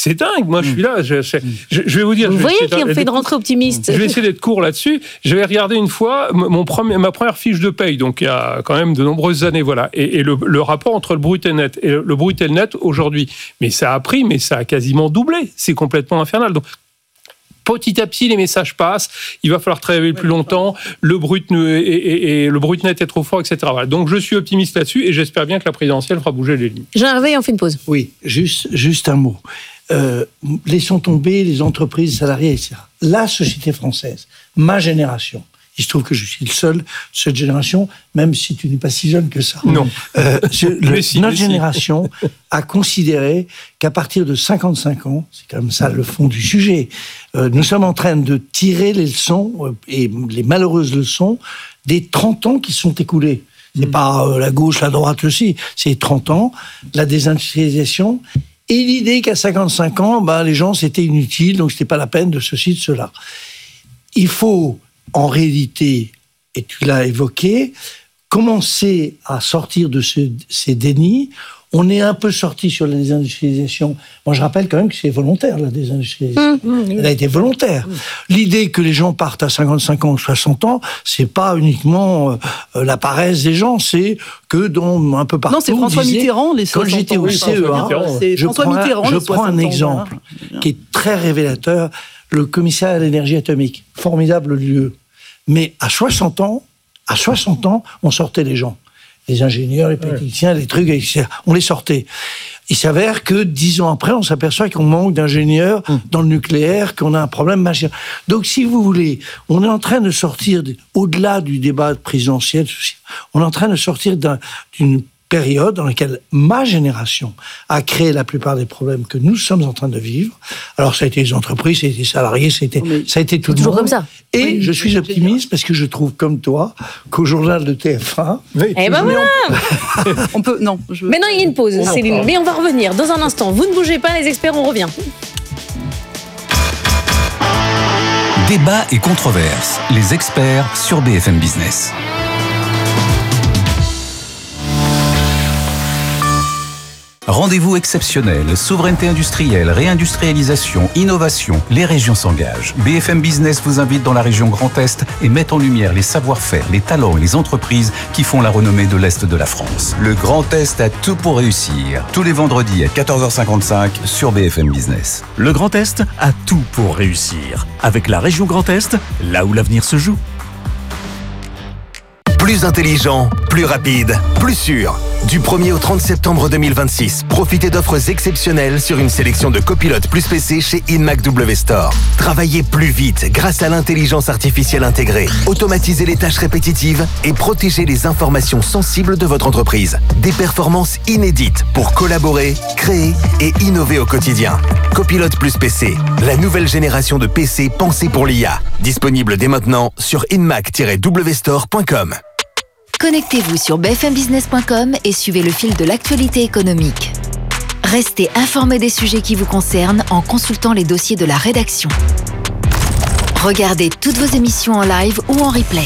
C'est dingue. Moi, je suis là. Je vais vous dire. Vous voyez qu'il y a fait une rentrée optimiste. Je vais essayer d'être court là-dessus. Je vais regarder une fois ma première fiche de paye, donc il y a quand même de nombreuses années, voilà. Et le rapport entre le brut et le net. Et le brut et le net aujourd'hui. Mais ça a pris, mais ça a quasiment doublé. C'est complètement infernal. Donc, petit à petit, les messages passent. Il va falloir travailler plus longtemps. Le brut net est trop fort, etc. Voilà. Donc, je suis optimiste là-dessus et j'espère bien que la présidentielle fera bouger les lignes. Jean-Hervé, on fait une pause. Oui, juste un mot. Laissons tomber les entreprises, salariés, etc. La société française, ma génération. Il se trouve que je suis le seul de cette génération, même si tu n'es pas si jeune que ça. Non. Notre génération a considéré qu'à partir de 55 ans, c'est comme ça le fond du sujet, nous sommes en train de tirer les leçons, et les malheureuses leçons, des 30 ans qui sont écoulés. C'est pas la gauche, la droite aussi, c'est 30 ans, la désindustrialisation, et l'idée qu'à 55 ans, les gens, c'était inutile, donc c'était pas la peine de ceci, de cela. Il faut... en réalité, et tu l'as évoqué, commencer à sortir de ces dénis. On est un peu sorti sur la désindustrialisation. Moi, je rappelle quand même que c'est volontaire, la désindustrialisation. Elle a été volontaire. L'idée que les gens partent à 55 ans ou 60 ans, c'est pas uniquement la paresse des gens, c'est que dans un peu partout... Non, c'est François Mitterrand, les 60 ans. Quand j'étais au CEA, je prends un exemple qui est très révélateur. Le commissariat à l'énergie atomique, formidable lieu. Mais à 60 ans, on sortait les gens. Les ingénieurs, les techniciens, les trucs, etc. On les sortait. Il s'avère que 10 ans après, on s'aperçoit qu'on manque d'ingénieurs dans le nucléaire, qu'on a un problème majeur. Donc, si vous voulez, on est en train de sortir, au-delà du débat présidentiel, on est en train de sortir d'une période dans laquelle ma génération a créé la plupart des problèmes que nous sommes en train de vivre. Alors, ça a été les entreprises, ça a été les salariés, ça a été tout le monde. Toujours comme ça. Et je suis optimiste parce que je trouve, comme toi, qu'au journal de TF1... Eh ben voilà. On peut... Non. Maintenant, il y a une pause, Céline. Mais on va revenir dans un instant. Vous ne bougez pas, les experts, on revient. Débat et controverses. Les experts sur BFM Business. Rendez-vous exceptionnel, souveraineté industrielle, réindustrialisation, innovation, les régions s'engagent. BFM Business vous invite dans la région Grand Est et met en lumière les savoir-faire, les talents et les entreprises qui font la renommée de l'Est de la France. Le Grand Est a tout pour réussir. Tous les vendredis à 14h55 sur BFM Business. Le Grand Est a tout pour réussir. Avec la région Grand Est, là où l'avenir se joue. Plus intelligent, plus rapide, plus sûr. Du 1er au 30 septembre 2026, profitez d'offres exceptionnelles sur une sélection de copilotes plus PC chez Inmac W Store. Travaillez plus vite grâce à l'intelligence artificielle intégrée. Automatisez les tâches répétitives et protégez les informations sensibles de votre entreprise. Des performances inédites pour collaborer, créer et innover au quotidien. Copilote plus PC, la nouvelle génération de PC pensée pour l'IA. Disponible dès maintenant sur inmac-wstore.com. Connectez-vous sur bfmbusiness.com et suivez le fil de l'actualité économique. Restez informés des sujets qui vous concernent en consultant les dossiers de la rédaction. Regardez toutes vos émissions en live ou en replay.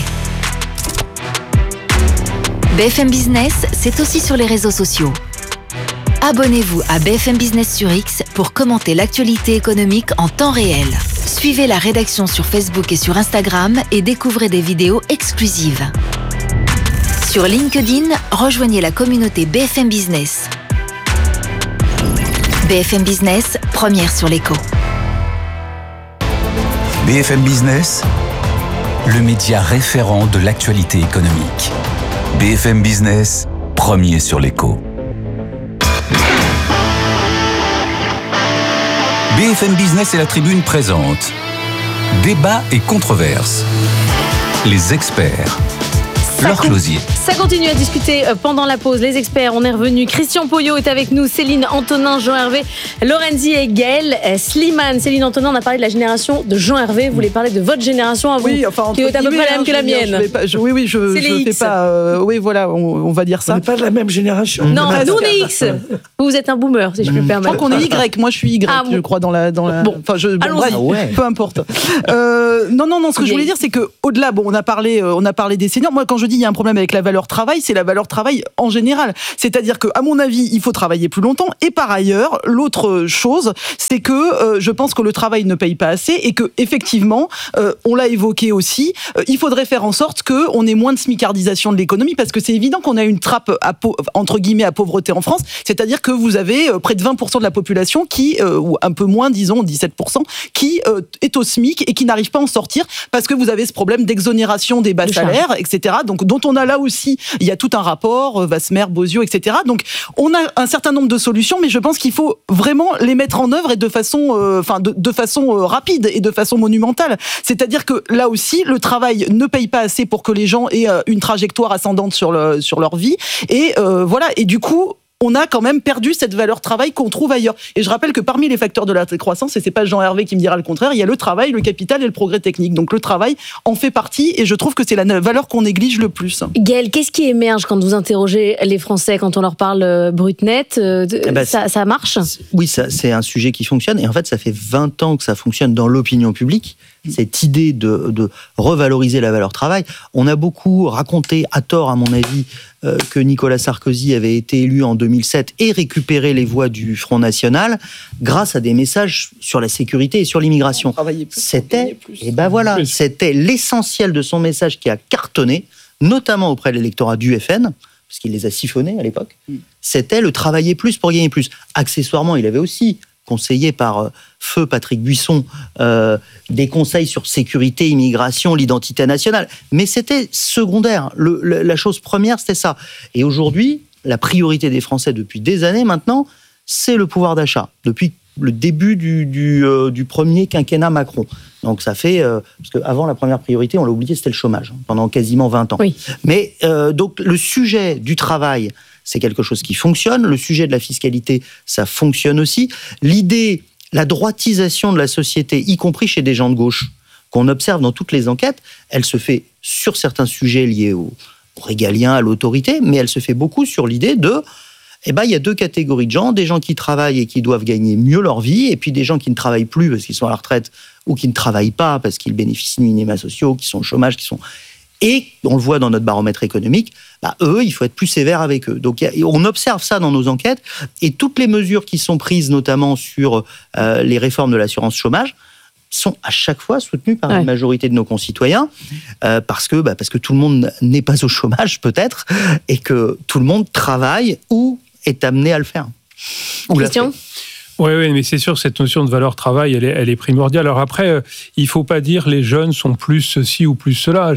BFM Business, c'est aussi sur les réseaux sociaux. Abonnez-vous à BFM Business sur X pour commenter l'actualité économique en temps réel. Suivez la rédaction sur Facebook et sur Instagram et découvrez des vidéos exclusives. Sur LinkedIn, rejoignez la communauté BFM Business. BFM Business, première sur l'écho. BFM Business, le média référent de l'actualité économique. BFM Business, premier sur l'écho. BFM Business et la Tribune présente Débat et controverses. Les experts. Leur closier. Ça continue à discuter pendant la pause. Les experts, on est revenu. Christian Poyot est avec nous, Céline Antonin, Jean-Hervé Lorenzi et Gaël Sliman. Céline Antonin, on a parlé de la génération de Jean-Hervé. Vous voulez parler de votre génération à vous, qui est à peu près la même que la mienne. Je fais pas. Oui, voilà, on va dire ça. On n'est pas de la même génération. Non, nous on est X. Vous êtes un boomer, si je puis me permettre. Je crois qu'on est Y. Moi, je suis Y. Je crois dans la. Bon, bref, peu importe. Non. Ce que je voulais dire, c'est que au-delà, on a parlé des seniors. Moi, quand je dis il y a un problème avec la valeur travail, c'est la valeur travail en général. C'est-à-dire que, à mon avis, il faut travailler plus longtemps. Et par ailleurs, l'autre chose, c'est que je pense que le travail ne paye pas assez et que effectivement, on l'a évoqué aussi, il faudrait faire en sorte qu'on ait moins de smicardisation de l'économie, parce que c'est évident qu'on a une trappe entre guillemets à pauvreté en France. C'est-à-dire que vous avez près de 20% de la population qui, ou un peu moins, disons 17%, qui est au SMIC et qui n'arrive pas à en sortir parce que vous avez ce problème d'exonération des bas salaires, etc. Donc, dont on a là aussi, il y a tout un rapport, Vasmer, Bozio, etc. Donc, on a un certain nombre de solutions, mais je pense qu'il faut vraiment les mettre en œuvre et de façon rapide et de façon monumentale. C'est-à-dire que là aussi, le travail ne paye pas assez pour que les gens aient une trajectoire ascendante sur leur vie. Et voilà. Et du coup, on a quand même perdu cette valeur travail qu'on trouve ailleurs. Et je rappelle que parmi les facteurs de la croissance, et c'est pas Jean-Hervé qui me dira le contraire, il y a le travail, le capital et le progrès technique. Donc le travail en fait partie, et je trouve que c'est la valeur qu'on néglige le plus. Gaël, qu'est-ce qui émerge quand vous interrogez les Français, quand on leur parle brut net ça marche ? Oui, c'est un sujet qui fonctionne. Et en fait, ça fait 20 ans que ça fonctionne dans l'opinion publique. Cette idée de revaloriser la valeur travail. On a beaucoup raconté, à tort à mon avis, que Nicolas Sarkozy avait été élu en 2007 et récupéré les voix du Front National grâce à des messages sur la sécurité et sur l'immigration. C'était l'essentiel de son message qui a cartonné, notamment auprès de l'électorat du FN, parce qu'il les a siphonnés à l'époque. C'était le travailler plus pour gagner plus. Accessoirement, il avait aussi conseillé par feu Patrick Buisson, des conseils sur sécurité, immigration, l'identité nationale. Mais c'était secondaire. La chose première, c'était ça. Et aujourd'hui, la priorité des Français depuis des années maintenant, c'est le pouvoir d'achat. Depuis le début du premier quinquennat Macron. Donc ça fait... parce qu'avant, la première priorité, on l'a oublié, c'était le chômage, pendant quasiment 20 ans. Oui. Mais donc le sujet du travail, c'est quelque chose qui fonctionne. Le sujet de la fiscalité, ça fonctionne aussi. L'idée, la droitisation de la société, y compris chez des gens de gauche, qu'on observe dans toutes les enquêtes, elle se fait sur certains sujets liés au régalien, à l'autorité, mais elle se fait beaucoup sur l'idée de... il y a deux catégories de gens, des gens qui travaillent et qui doivent gagner mieux leur vie, et puis des gens qui ne travaillent plus parce qu'ils sont à la retraite, ou qui ne travaillent pas parce qu'ils bénéficient de minima sociaux, qui sont au chômage, Et on le voit dans notre baromètre économique, eux, il faut être plus sévère avec eux. Donc on observe ça dans nos enquêtes, et toutes les mesures qui sont prises, notamment sur les réformes de l'assurance chômage, sont à chaque fois soutenues par une majorité de nos concitoyens, parce que tout le monde n'est pas au chômage peut-être, et que tout le monde travaille ou est amené à le faire. Christian ? Oui, mais c'est sûr, cette notion de valeur travail, elle est primordiale. Alors après, il faut pas dire les jeunes sont plus ceci ou plus cela.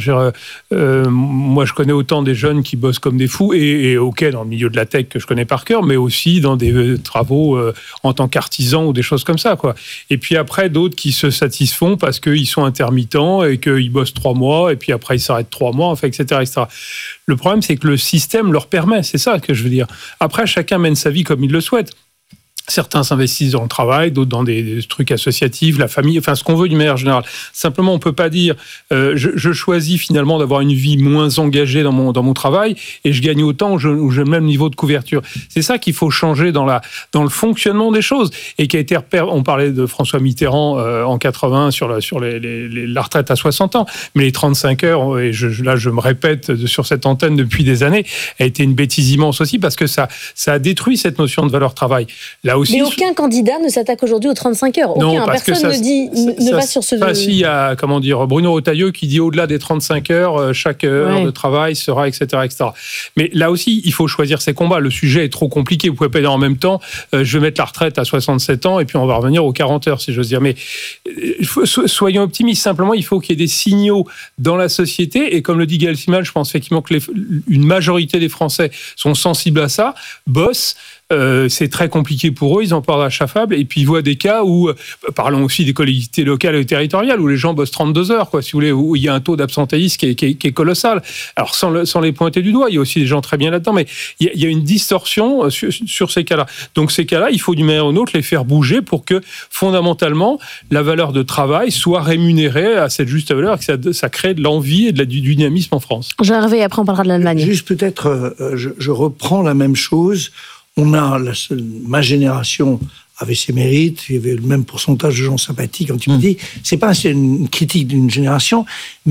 Moi, je connais autant des jeunes qui bossent comme des fous, et dans le milieu de la tech que je connais par cœur, mais aussi dans des travaux en tant qu'artisans ou des choses comme ça, quoi. Et puis après, d'autres qui se satisfont parce qu'ils sont intermittents et qu'ils bossent 3 mois, et puis après ils s'arrêtent 3 mois, enfin, etc., etc. Le problème, c'est que le système leur permet, c'est ça que je veux dire. Après, chacun mène sa vie comme il le souhaite. Certains s'investissent dans le travail, d'autres dans des trucs associatifs, la famille, enfin ce qu'on veut d'une manière générale. Simplement, on peut pas dire je choisis finalement d'avoir une vie moins engagée dans mon travail et je gagne autant ou j'ai le même niveau de couverture. C'est ça qu'il faut changer dans le fonctionnement des choses, et qui a été on parlait de François Mitterrand en 80 sur la retraite à 60 ans, mais les 35 heures, et je me répète sur cette antenne depuis des années, a été une bêtise immense aussi, parce que ça a détruit cette notion de valeur travail. Là aussi, mais aucun candidat ne s'attaque aujourd'hui aux 35 heures. Aucun, personne ne va sur ce... il y a, Bruno Retailleau qui dit au-delà des 35 heures, chaque heure de travail sera, etc., etc. Mais là aussi, il faut choisir ses combats. Le sujet est trop compliqué. Vous pouvez pas dire en même temps, je vais mettre la retraite à 67 ans et puis on va revenir aux 40 heures, si j'ose dire. Mais soyons optimistes. Simplement, il faut qu'il y ait des signaux dans la société. Et comme le dit Gaël Simal, je pense effectivement que une majorité des Français sont sensibles à ça, bossent. C'est très compliqué pour eux, ils en parlent à chafable, et puis ils voient des cas où, parlons aussi des collectivités locales et territoriales, où les gens bossent 32 heures, quoi, si vous voulez, où il y a un taux d'absentéisme qui est colossal. Alors sans les pointer du doigt, il y a aussi des gens très bien là-dedans, mais il y a une distorsion sur ces cas-là. Donc ces cas-là, il faut d'une manière ou d'une autre les faire bouger pour que fondamentalement la valeur de travail soit rémunérée à cette juste valeur, que ça crée de l'envie et du dynamisme en France. Jean-Hervé, après on parlera de l'Allemagne. Juste peut-être, je reprends la même chose. On a, ma génération avait ses mérites, il y avait le même pourcentage de gens sympathiques, antipathie. C'est pas une critique d'une génération, mais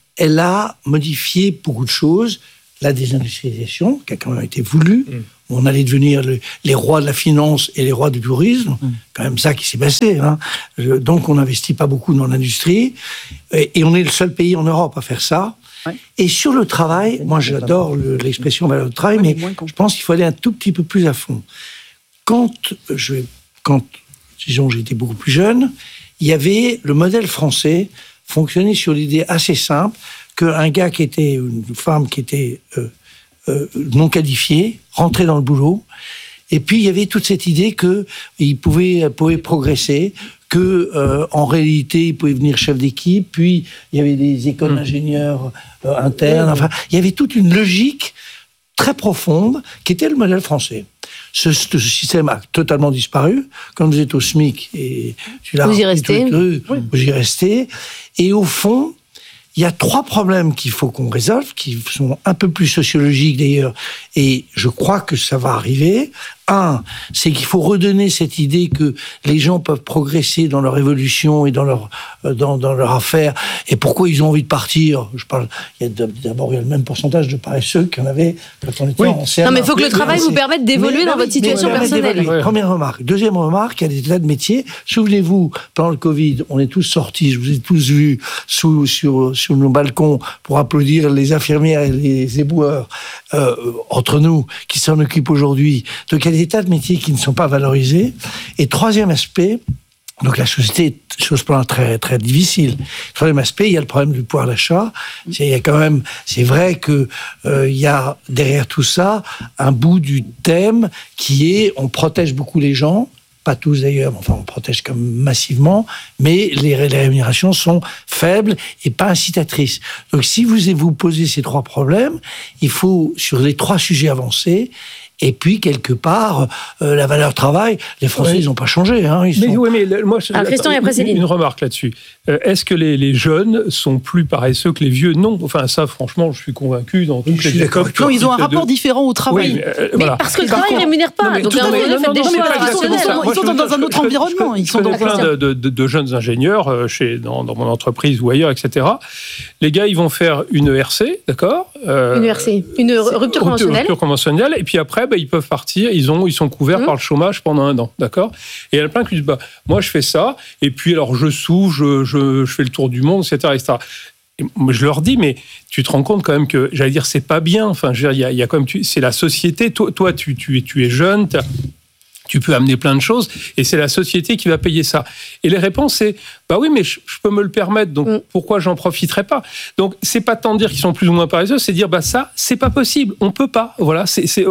elle a modifié beaucoup de choses. La désindustrialisation, qui a quand même été voulue. On allait devenir les rois de la finance et les rois du tourisme. Quand même ça qui s'est passé. Hein. Donc, on n'investit pas beaucoup dans l'industrie. Et on est le seul pays en Europe à faire ça. Ouais. Et sur le travail, moi, j'adore l'expression valeur de travail, mais je pense qu'il faut aller un tout petit peu plus à fond. Quand disons, j'étais beaucoup plus jeune, il y avait le modèle français fonctionnait sur l'idée assez simple qu'un gars qui était, une femme qui était non qualifiée, rentrait dans le boulot, et puis il y avait toute cette idée qu'il pouvait progresser, en réalité il pouvait devenir chef d'équipe, puis il y avait des écoles d'ingénieurs internes, enfin, il y avait toute une logique très profonde qui était le modèle français. Ce système a totalement disparu. Quand vous êtes au SMIC, et vous y restez. Vous y restez. Et au fond, il y a 3 problèmes qu'il faut qu'on résolve, qui sont un peu plus sociologiques d'ailleurs, et je crois que ça va arriver. Un, c'est qu'il faut redonner cette idée que les gens peuvent progresser dans leur évolution et dans leur affaire. Et pourquoi ils ont envie de partir ? D'abord, il y a le même pourcentage de paresseux qu'il y en avait quand on était en CM1. Non, mais il faut que le travail vous permette d'évoluer dans votre situation personnelle. Première remarque. Deuxième remarque, il y a des tas de métiers. Souvenez-vous, pendant le Covid, on est tous sortis, je vous ai tous vus sur nos balcons pour applaudir les infirmières et les éboueurs entre nous qui s'en occupent aujourd'hui. Donc, il y a des tas de métiers qui ne sont pas valorisés. Et troisième aspect, donc la société est sur ce plan très, très difficile. Troisième aspect, il y a le problème du pouvoir d'achat. C'est vrai que il y a derrière tout ça un bout du thème qui est on protège beaucoup les gens. Pas tous d'ailleurs, enfin on protège comme massivement, mais les rémunérations sont faibles et pas incitatrices. Donc si vous posez ces 3 problèmes, il faut sur les 3 sujets avancer. Et puis, quelque part, la valeur travail, les Français, ils n'ont pas changé. Hein, moi, Christian et après Céline. Une remarque là-dessus. Est-ce que les jeunes sont plus paresseux que les vieux ? Non. Enfin, ça, franchement, je suis convaincu dans toutes les écoles. Non, ils ont un rapport différent au travail. Oui, mais parce que le travail ne rémunère pas. Donc, faites des choix rationnels. Ils sont dans un autre environnement. Je connais plein de jeunes ingénieurs dans mon entreprise ou ailleurs, etc. Les gars, ils vont faire une ERC, d'accord ? Une ERC, une rupture conventionnelle. Rupture conventionnelle. Et puis après, ils peuvent partir, ils sont couverts par le chômage pendant 1 an, d'accord ? Et il y en a plein qui disent, moi je fais ça, et puis alors je souffre, je fais le tour du monde, etc. etc. Et je leur dis, mais tu te rends compte quand même que, j'allais dire, c'est pas bien, enfin, je veux dire, il y a quand même, c'est la société, toi tu es jeune, tu peux amener plein de choses, et c'est la société qui va payer ça. Et les réponses, c'est, oui, mais je peux me le permettre, donc pourquoi j'en profiterai pas ? Donc, c'est pas tant de dire qu'ils sont plus ou moins paresseux, c'est dire, ça, c'est pas possible, on peut pas. Voilà,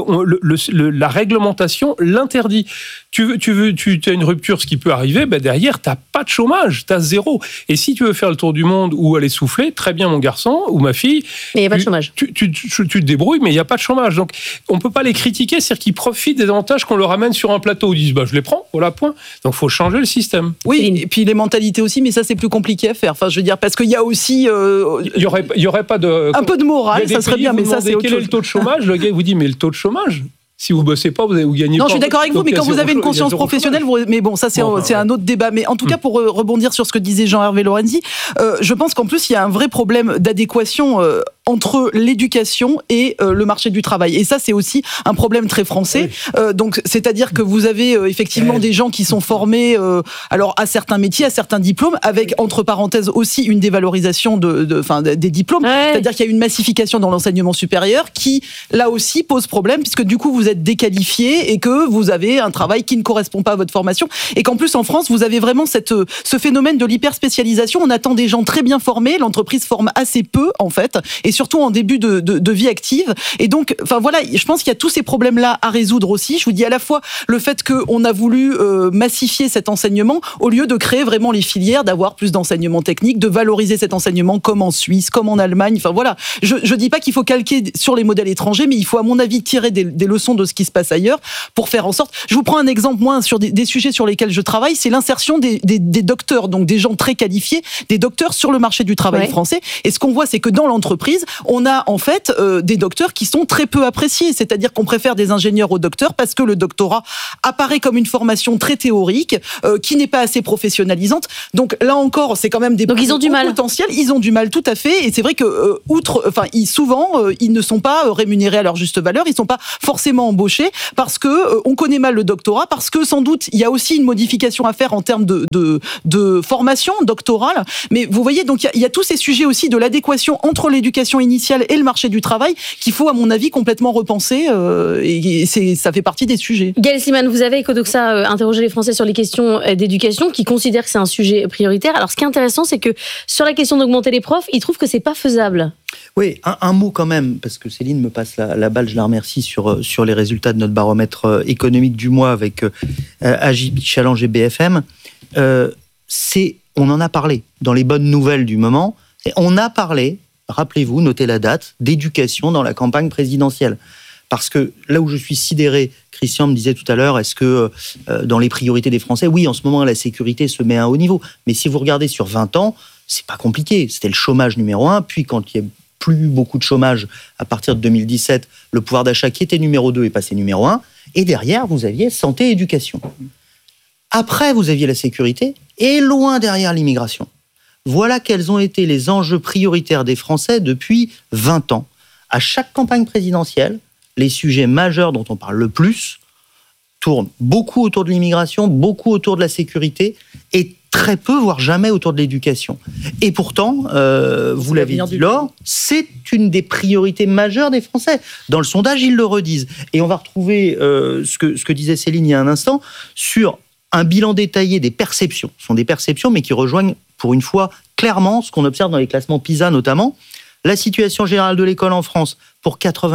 la réglementation l'interdit. Tu as une rupture, ce qui peut arriver, derrière, t'as pas de chômage, t'as 0. Et si tu veux faire le tour du monde ou aller souffler, très bien, mon garçon ou ma fille. Mais il n'y a pas de chômage. Tu te débrouilles, mais il n'y a pas de chômage. Donc, on peut pas les critiquer, c'est-à-dire qu'ils profitent des avantages qu'on leur amène sur un plateau. Ils disent, je les prends, voilà, point. Donc, faut changer le système. Oui, et puis les mentalités aussi, mais ça, c'est plus compliqué à faire. Enfin, je veux dire, parce qu'il y a aussi... Il y aurait pas de... Un peu de morale, ça serait bien, mais ça, c'est autre chose. Quel est le taux de chômage ? Le gars vous dit, mais le taux de chômage, si vous bossez pas, vous gagnez pas. Non, je suis d'accord avec vous, mais quand vous avez une conscience professionnelle, mais bon, ça c'est un autre débat. Mais en tout cas, pour rebondir sur ce que disait Jean-Hervé Lorenzi, je pense qu'en plus il y a un vrai problème d'adéquation entre l'éducation et le marché du travail. Et ça, c'est aussi un problème très français. Oui. Donc, c'est-à-dire que vous avez effectivement des gens qui sont formés, alors à certains métiers, à certains diplômes, avec entre parenthèses aussi une dévalorisation des diplômes. Ouais. C'est-à-dire qu'il y a une massification dans l'enseignement supérieur qui, là aussi, pose problème, puisque du coup, vous êtes déqualifié et que vous avez un travail qui ne correspond pas à votre formation. Et qu'en plus, en France, vous avez vraiment ce phénomène de l'hyperspécialisation. On attend des gens très bien formés, l'entreprise forme assez peu, en fait, et surtout en début de vie active. Et donc, voilà, je pense qu'il y a tous ces problèmes-là à résoudre aussi. Je vous dis à la fois le fait qu'on a voulu massifier cet enseignement au lieu de créer vraiment les filières, d'avoir plus d'enseignement technique, de valoriser cet enseignement comme en Suisse, comme en Allemagne. Enfin voilà, je dis pas qu'il faut calquer sur les modèles étrangers, mais il faut à mon avis tirer des leçons de ce qui se passe ailleurs pour faire en sorte... Je vous prends un exemple, moi, sur des sujets sur lesquels je travaille, c'est l'insertion des docteurs, donc des gens très qualifiés, des docteurs sur le marché du travail français. Et ce qu'on voit, c'est que dans l'entreprise, on a en fait des docteurs qui sont très peu appréciés. C'est-à-dire qu'on préfère des ingénieurs aux docteurs parce que le doctorat apparaît comme une formation très théorique, qui n'est pas assez professionnalisante. Donc là encore, c'est quand même des ils ont du mal. Potentiels. Ils ont du mal, tout à fait. Et c'est vrai que ils ne sont pas rémunérés à leur juste valeur. Ils ne sont pas forcément embauchés parce que on connaît mal le doctorat, parce que sans doute il y a aussi une modification à faire en termes de formation doctorale. Mais vous voyez, donc il y a tous ces sujets aussi de l'adéquation entre l'éducation initiale et le marché du travail qu'il faut, à mon avis, complètement repenser. Et ça fait partie des sujets. Gaël Slimane, vous avez, Ecodoxa, interrogé les Français sur les questions d'éducation, qui considèrent que c'est un sujet prioritaire. Alors, ce qui est intéressant, c'est que sur la question d'augmenter les profs, ils trouvent que c'est pas faisable. Oui, un mot quand même, parce que Céline me passe la balle, je la remercie, sur les résultats de notre baromètre économique du mois avec AJ Challenge et BFM. On en a parlé dans les bonnes nouvelles du moment. Et on a parlé, rappelez-vous, notez la date, d'éducation dans la campagne présidentielle. Parce que là où je suis sidéré, Christian me disait tout à l'heure, est-ce que dans les priorités des Français, oui, en ce moment, la sécurité se met à un haut niveau. Mais si vous regardez sur 20 ans, c'est pas compliqué. C'était le chômage numéro 1, puis quand il y a plus beaucoup de chômage à partir de 2017, le pouvoir d'achat qui était numéro 2 est passé numéro 1, et derrière, vous aviez santé et éducation. Après, vous aviez la sécurité, et loin derrière l'immigration. Voilà quels ont été les enjeux prioritaires des Français depuis 20 ans. À chaque campagne présidentielle, les sujets majeurs dont on parle le plus tournent beaucoup autour de l'immigration, beaucoup autour de la sécurité, et très peu, voire jamais, autour de l'éducation. Et pourtant, vous l'avez dit, Laure, c'est une des priorités majeures des Français. Dans le sondage, ils le redisent. Et on va retrouver ce que disait Céline il y a un instant, sur un bilan détaillé des perceptions. Ce sont des perceptions, mais qui rejoignent, pour une fois, clairement ce qu'on observe dans les classements PISA notamment. La situation générale de l'école en France, pour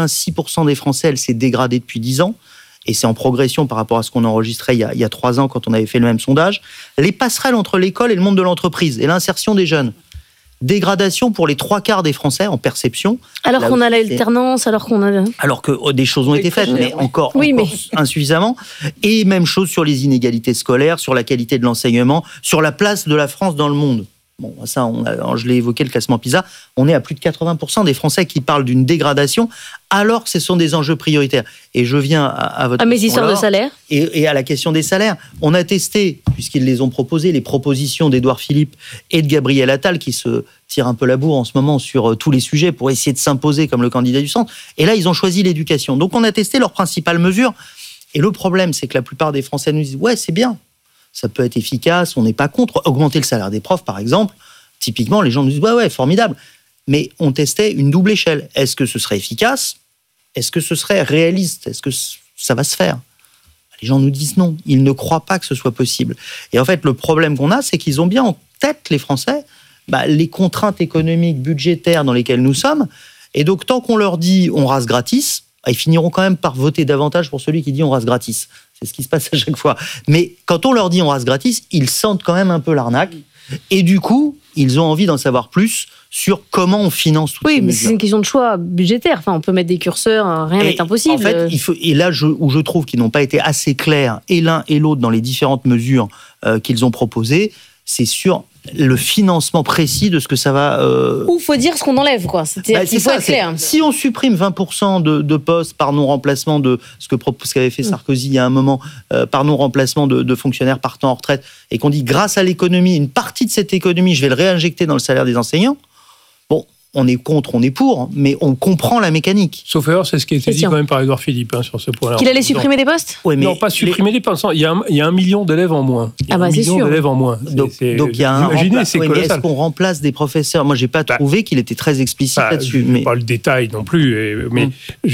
86% des Français, elle s'est dégradée depuis 10 ans. Et c'est en progression par rapport à ce qu'on enregistrait il y a 3 ans quand on avait fait le même sondage. Les passerelles entre l'école et le monde de l'entreprise et l'insertion des jeunes. Dégradation pour les 3/4 des Français en perception. Alors qu'on a l'alternance, alors que des choses ont été faites, mais encore insuffisamment. Et même chose sur les inégalités scolaires, sur la qualité de l'enseignement, sur la place de la France dans le monde. Bon, ça, je l'ai évoqué, le classement PISA, on est à plus de 80% des Français qui parlent d'une dégradation, alors que ce sont des enjeux prioritaires. Et je viens à votre question. Mes histoires de salaire. Et à la question des salaires. On a testé, puisqu'ils les ont proposés, les propositions d'Édouard Philippe et de Gabriel Attal, qui se tirent un peu la bourre en ce moment sur tous les sujets pour essayer de s'imposer comme le candidat du centre. Et là, ils ont choisi l'éducation. Donc, on a testé leurs principales mesures. Et le problème, c'est que la plupart des Français nous disent « Ouais, c'est bien. Ça peut être efficace, on n'est pas contre. Augmenter le salaire des profs, par exemple, typiquement, les gens nous disent « Ouais, formidable. » Mais on testait une double échelle. Est-ce que ce serait efficace ? Est-ce que ce serait réaliste ? Est-ce que ça va se faire ? Les gens nous disent non. Ils ne croient pas que ce soit possible. Et en fait, le problème qu'on a, c'est qu'ils ont bien en tête, les Français, les contraintes économiques, budgétaires dans lesquelles nous sommes. Et donc, tant qu'on leur dit « on rase gratis », ils finiront quand même par voter davantage pour celui qui dit « on rase gratis ». C'est ce qui se passe à chaque fois. Mais quand on leur dit « on rase gratis », ils sentent quand même un peu l'arnaque. Et du coup, ils ont envie d'en savoir plus sur comment on finance toutes ces mesures. Oui, mais c'est une question de choix budgétaire. Enfin, on peut mettre des curseurs, rien n'est impossible. En fait, et là où je trouve qu'ils n'ont pas été assez clairs, et l'un et l'autre, dans les différentes mesures qu'ils ont proposées, c'est sur le financement précis de ce que ça va... Ou faut dire ce qu'on enlève, quoi. Il faut être clair. Si on supprime 20% de postes par non-remplacement de ce qu'avait fait Sarkozy il y a un moment, par non-remplacement de fonctionnaires partant en retraite, et qu'on dit grâce à l'économie, une partie de cette économie, je vais le réinjecter dans le salaire des enseignants, bon, on est contre, on est pour, mais on comprend la mécanique. Sauf erreur, c'est ce qui a été dit quand même par Édouard Philippe sur ce point-là. Qu'il allait supprimer des postes ? Oui, mais non, pas supprimer des postes. Il y a 1 million d'élèves en moins. C'est sûr. D'élèves en moins. Donc il y a c'est mais est-ce qu'on remplace des professeurs ? Moi, j'ai pas trouvé qu'il était très explicite là-dessus. Mais pas le détail non plus. Mais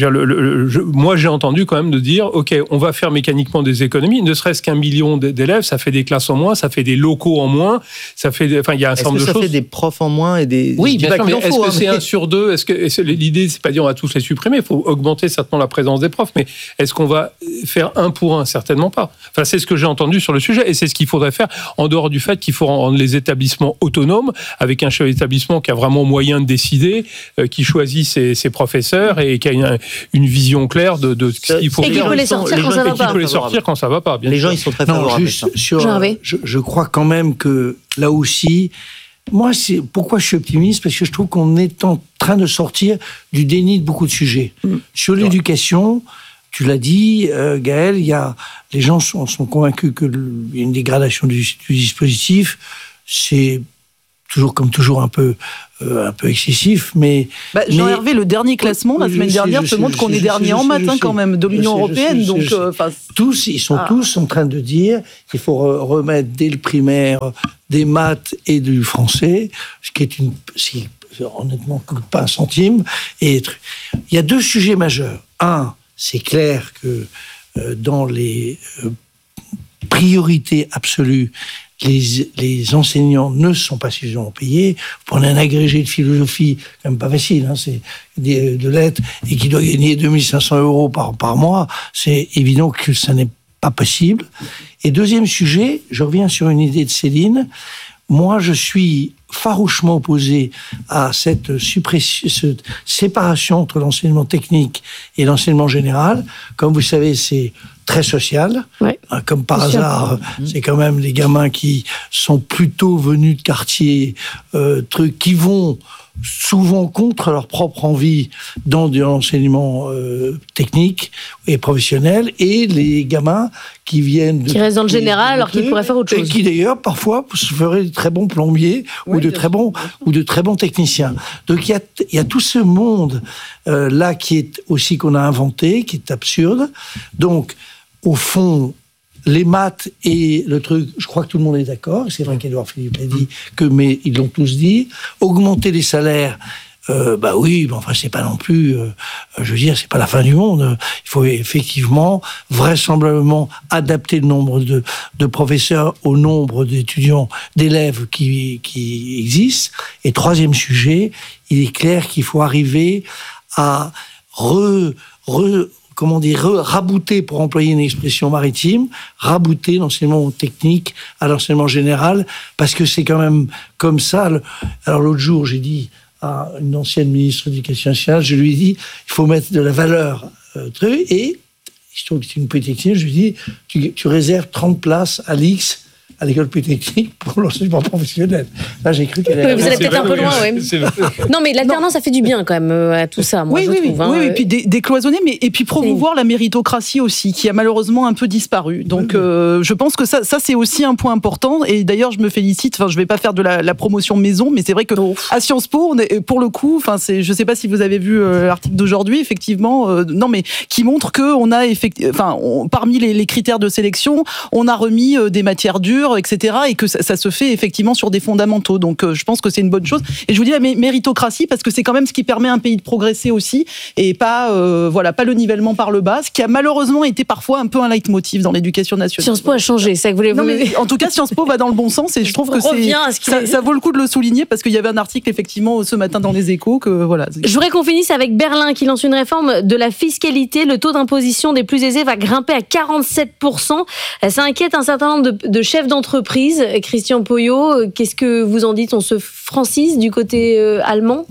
moi, j'ai entendu quand même de dire, ok, on va faire mécaniquement des économies. Ne serait-ce qu'1 million d'élèves, ça fait des classes en moins, ça fait des locaux en moins, ça fait, il y a un certain nombre de choses. Ça fait des profs en moins et des. Oui, bien sûr. Mais est-ce que c'est 1 sur 2 ? L'idée, c'est pas dire on va tous les supprimer, il faut augmenter certainement la présence des profs, mais est-ce qu'on va faire 1 pour 1 ? Certainement pas. Enfin, c'est ce que j'ai entendu sur le sujet, et c'est ce qu'il faudrait faire, en dehors du fait qu'il faut rendre les établissements autonomes, avec un chef d'établissement qui a vraiment moyen de décider, qui choisit ses professeurs, et qui a une vision claire de ce qu'il faut faire. Et qui peut les sortir quand ça va pas. Qui peut les sortir quand ça va pas, bien sûr. Les gens, ils sont très favorables. Je crois quand même que, là aussi, Moi, pourquoi je suis optimiste? Parce que je trouve qu'on est en train de sortir du déni de beaucoup de sujets. Sur l'éducation, tu l'as dit, Gaël, les gens sont convaincus qu'il y a une dégradation du dispositif. C'est toujours un peu excessif, mais... Jean-Hervé, le dernier classement, la semaine dernière, te montre qu'on est dernier en maths quand même, de l'Union européenne. Donc, ils sont tous en train de dire qu'il faut remettre dès le primaire des maths et du français, ce qui est honnêtement, coûte pas un centime. Et il y a deux sujets majeurs. Un, c'est clair que dans les priorités absolues, les enseignants ne sont pas suffisamment payés. Vous prenez un agrégé de philosophie, quand même pas facile, c'est de lettres, et qui doit gagner 2500 € par mois. C'est évident que ça n'est pas possible. Et deuxième sujet, je reviens sur une idée de Céline. Moi, je suis farouchement opposé à cette séparation entre l'enseignement technique et l'enseignement général. Comme vous savez, c'est très social. Ouais, comme par hasard, c'est quand même les gamins qui sont plutôt venus de quartiers, qui vont souvent contre leur propre envie dans de l'enseignement technique et professionnel, et les gamins qui viennent... Qui restent dans le général alors qu'ils pourraient faire autre chose. Et qui d'ailleurs, parfois, se feraient de très bons plombiers ou de très bons techniciens. Donc il y a tout ce monde là qui est aussi qu'on a inventé, qui est absurde. Donc, au fond, les maths et le truc, je crois que tout le monde est d'accord. C'est vrai qu'Édouard Philippe l'a dit, mais ils l'ont tous dit. Augmenter les salaires, oui, mais enfin, c'est pas non plus, je veux dire, c'est pas la fin du monde. Il faut effectivement, vraisemblablement, adapter le nombre de professeurs au nombre d'étudiants, d'élèves qui existent. Et troisième sujet, il est clair qu'il faut arriver à rabouter, pour employer une expression maritime, rabouter l'enseignement technique à l'enseignement général, parce que c'est quand même comme ça. Alors l'autre jour, j'ai dit à une ancienne ministre de l'Éducation nationale, je lui ai dit, il faut mettre de la valeur, et je trouve que c'est une polytechnique, je lui ai dit, tu réserves 30 places à l'X, à l'école polytechnique, pour l'enseignement professionnel. Là, j'ai cru qu'elle allait... Vous allez peut-être un peu loin, oui. Non, mais l'alternance, ça fait du bien, quand même, à tout ça, moi, je trouve. Oui, et puis décloisonner, et puis promouvoir la méritocratie aussi, qui a malheureusement un peu disparu. Donc, je pense que ça, c'est aussi un point important. Et d'ailleurs, je me félicite, je vais pas faire de la promotion maison, mais c'est vrai que à Sciences Po, pour le coup, je sais pas si vous avez vu l'article d'aujourd'hui, effectivement, qui montre qu'on a parmi les critères de sélection, on a remis des matières dures, etc., et que ça se fait effectivement sur des fondamentaux. Donc je pense que c'est une bonne chose. Et je vous dis la méritocratie, parce que c'est quand même ce qui permet à un pays de progresser aussi, et pas le nivellement par le bas, ce qui a malheureusement été parfois un peu un leitmotiv dans l'éducation nationale. Sciences Po a changé, c'est ça que vous voulez. En tout cas, Sciences Po va dans le bon sens, et je trouve que ça vaut le coup de le souligner, parce qu'il y avait un article effectivement ce matin dans les Échos que voilà. Je voudrais qu'on finisse avec Berlin qui lance une réforme de la fiscalité. Le taux d'imposition des plus aisés va grimper à 47%. Ça inquiète un certain nombre de chefs d'entreprise. Christian Poyot, qu'est-ce que vous en dites? On se francise du côté allemand?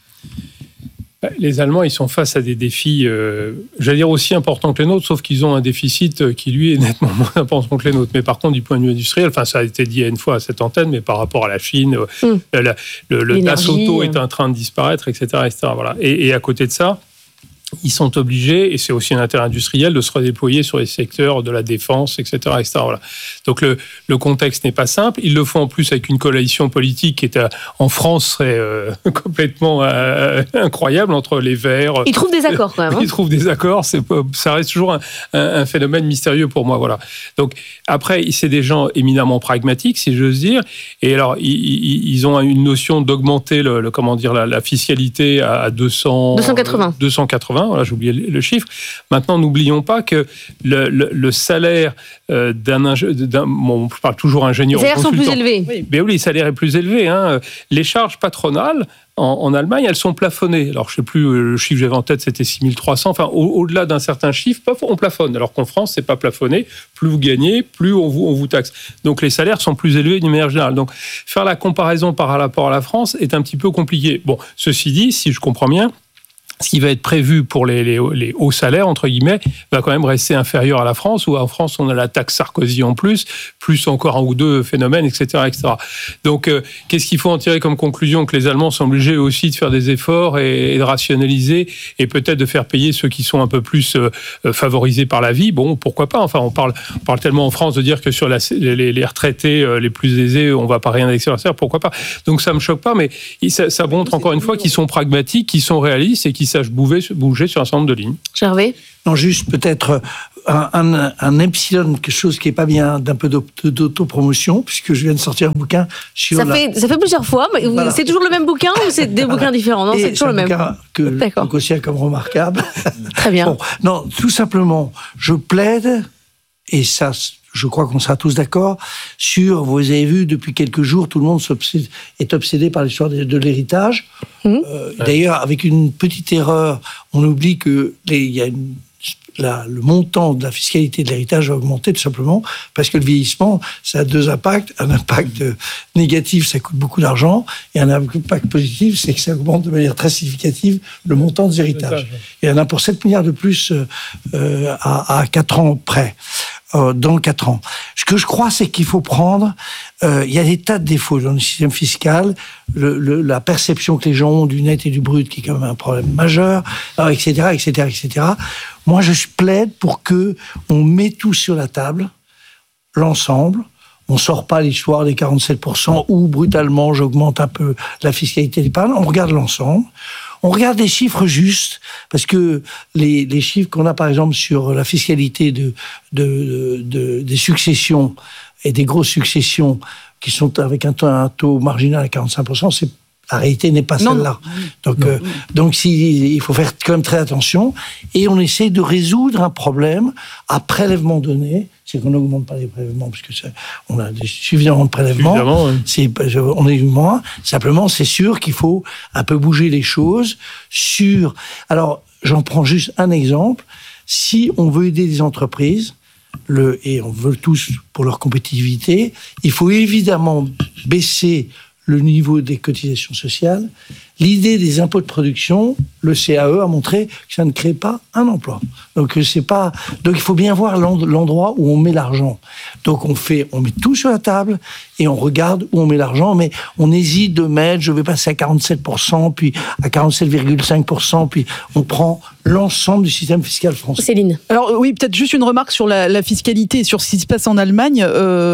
Les Allemands, ils sont face à des défis, j'allais dire aussi importants que les nôtres, sauf qu'ils ont un déficit qui, lui, est nettement moins important que les nôtres. Mais par contre, du point de vue industriel, ça a été dit une fois à cette antenne, mais par rapport à la Chine, le Dassault est en train de disparaître, etc. Voilà. Et à côté de ça, ils sont obligés, et c'est aussi un intérêt industriel, de se redéployer sur les secteurs de la défense, etc. Voilà. Donc le contexte n'est pas simple. Ils le font en plus avec une coalition politique qui en France serait complètement incroyable entre les Verts. Ils trouvent des accords quand même. Ils trouvent des accords. Ça reste toujours un phénomène mystérieux pour moi. Voilà. Donc après, c'est des gens éminemment pragmatiques, si j'ose dire. Et alors, ils ont une notion d'augmenter la fiscalité à 280. Voilà, j'ai oublié le chiffre. Maintenant, n'oublions pas que le salaire on parle toujours ingénieur. Les salaires sont plus élevés. Mais oui, le salaire est plus élevé. Les charges patronales, en Allemagne, elles sont plafonnées. Alors, je ne sais plus, le chiffre que j'avais en tête, c'était 6300. Enfin, au-delà d'un certain chiffre, on plafonne. Alors qu'en France, ce n'est pas plafonné. Plus vous gagnez, plus on vous taxe. Donc, les salaires sont plus élevés d'une manière générale. Donc, faire la comparaison par rapport à la France est un petit peu compliqué. Bon, ceci dit, si je comprends bien, ce qui va être prévu pour les hauts salaires, entre guillemets, va quand même rester inférieur à la France, où en France, on a la taxe Sarkozy en plus encore un ou deux phénomènes, etc. Donc, qu'est-ce qu'il faut en tirer comme conclusion? Que les Allemands sont obligés aussi de faire des efforts et de rationaliser, et peut-être de faire payer ceux qui sont un peu plus favorisés par la vie. Bon, pourquoi pas? Enfin, on parle tellement en France de dire que sur les retraités les plus aisés, on ne va pas rien indexer leur salaire, pourquoi pas? Donc, ça ne me choque pas, mais ça montre encore une fois qu'ils sont pragmatiques, qu'ils sont réalistes et qu'ils sachent bouger sur un certain nombre de lignes. Gervais? Non, juste peut-être un epsilon, quelque chose qui n'est pas bien, d'un peu d'autopromotion, puisque je viens de sortir un bouquin sur ça fait plusieurs fois, mais voilà. C'est toujours le même bouquin ou c'est des bouquins différents? Non, c'est toujours le même. Que je considère comme remarquable. Très bien. Bon, non, tout simplement, je plaide, et ça, je crois qu'on sera tous d'accord, vous avez vu, depuis quelques jours, tout le monde est obsédé par l'histoire de l'héritage. D'ailleurs, avec une petite erreur, on oublie que le montant de la fiscalité de l'héritage va augmenter tout simplement parce que le vieillissement, ça a deux impacts. Un impact négatif, ça coûte beaucoup d'argent, et un impact positif, c'est que ça augmente de manière très significative le montant des héritages. Il y en a pour 7 milliards de plus à 4 ans près. Dans 4 ans. Ce que je crois, c'est qu'il faut prendre... il y a des tas de défauts dans le système fiscal, la perception que les gens ont du net et du brut, qui est quand même un problème majeur, etc. Moi, je plaide pour qu'on mette tout sur la table, l'ensemble. On ne sort pas l'histoire des 47% où, brutalement, j'augmente un peu la fiscalité d'épargne. On regarde l'ensemble. On regarde des chiffres justes, parce que les chiffres qu'on a, par exemple, sur la fiscalité des successions et des grosses successions qui sont avec un taux marginal à 45%, la réalité n'est pas celle-là. Donc il faut faire quand même très attention, et on essaie de résoudre un problème à prélèvement donné. C'est qu'on n'augmente pas les prélèvements, parce que on a suffisamment de prélèvements. On est moins. Simplement, c'est sûr qu'il faut un peu bouger les choses Alors, j'en prends juste un exemple. Si on veut aider les entreprises, et on veut tous pour leur compétitivité, il faut évidemment baisser le niveau des cotisations sociales. L'idée des impôts de production, le CAE a montré que ça ne crée pas un emploi. Donc il faut bien voir l'endroit où on met l'argent. Donc on met tout sur la table et on regarde où on met l'argent, mais on hésite de mettre, je vais passer à 47%, puis à 47,5%, puis on prend l'ensemble du système fiscal français. Céline. Alors oui, peut-être juste une remarque sur la fiscalité et sur ce qui se passe en Allemagne.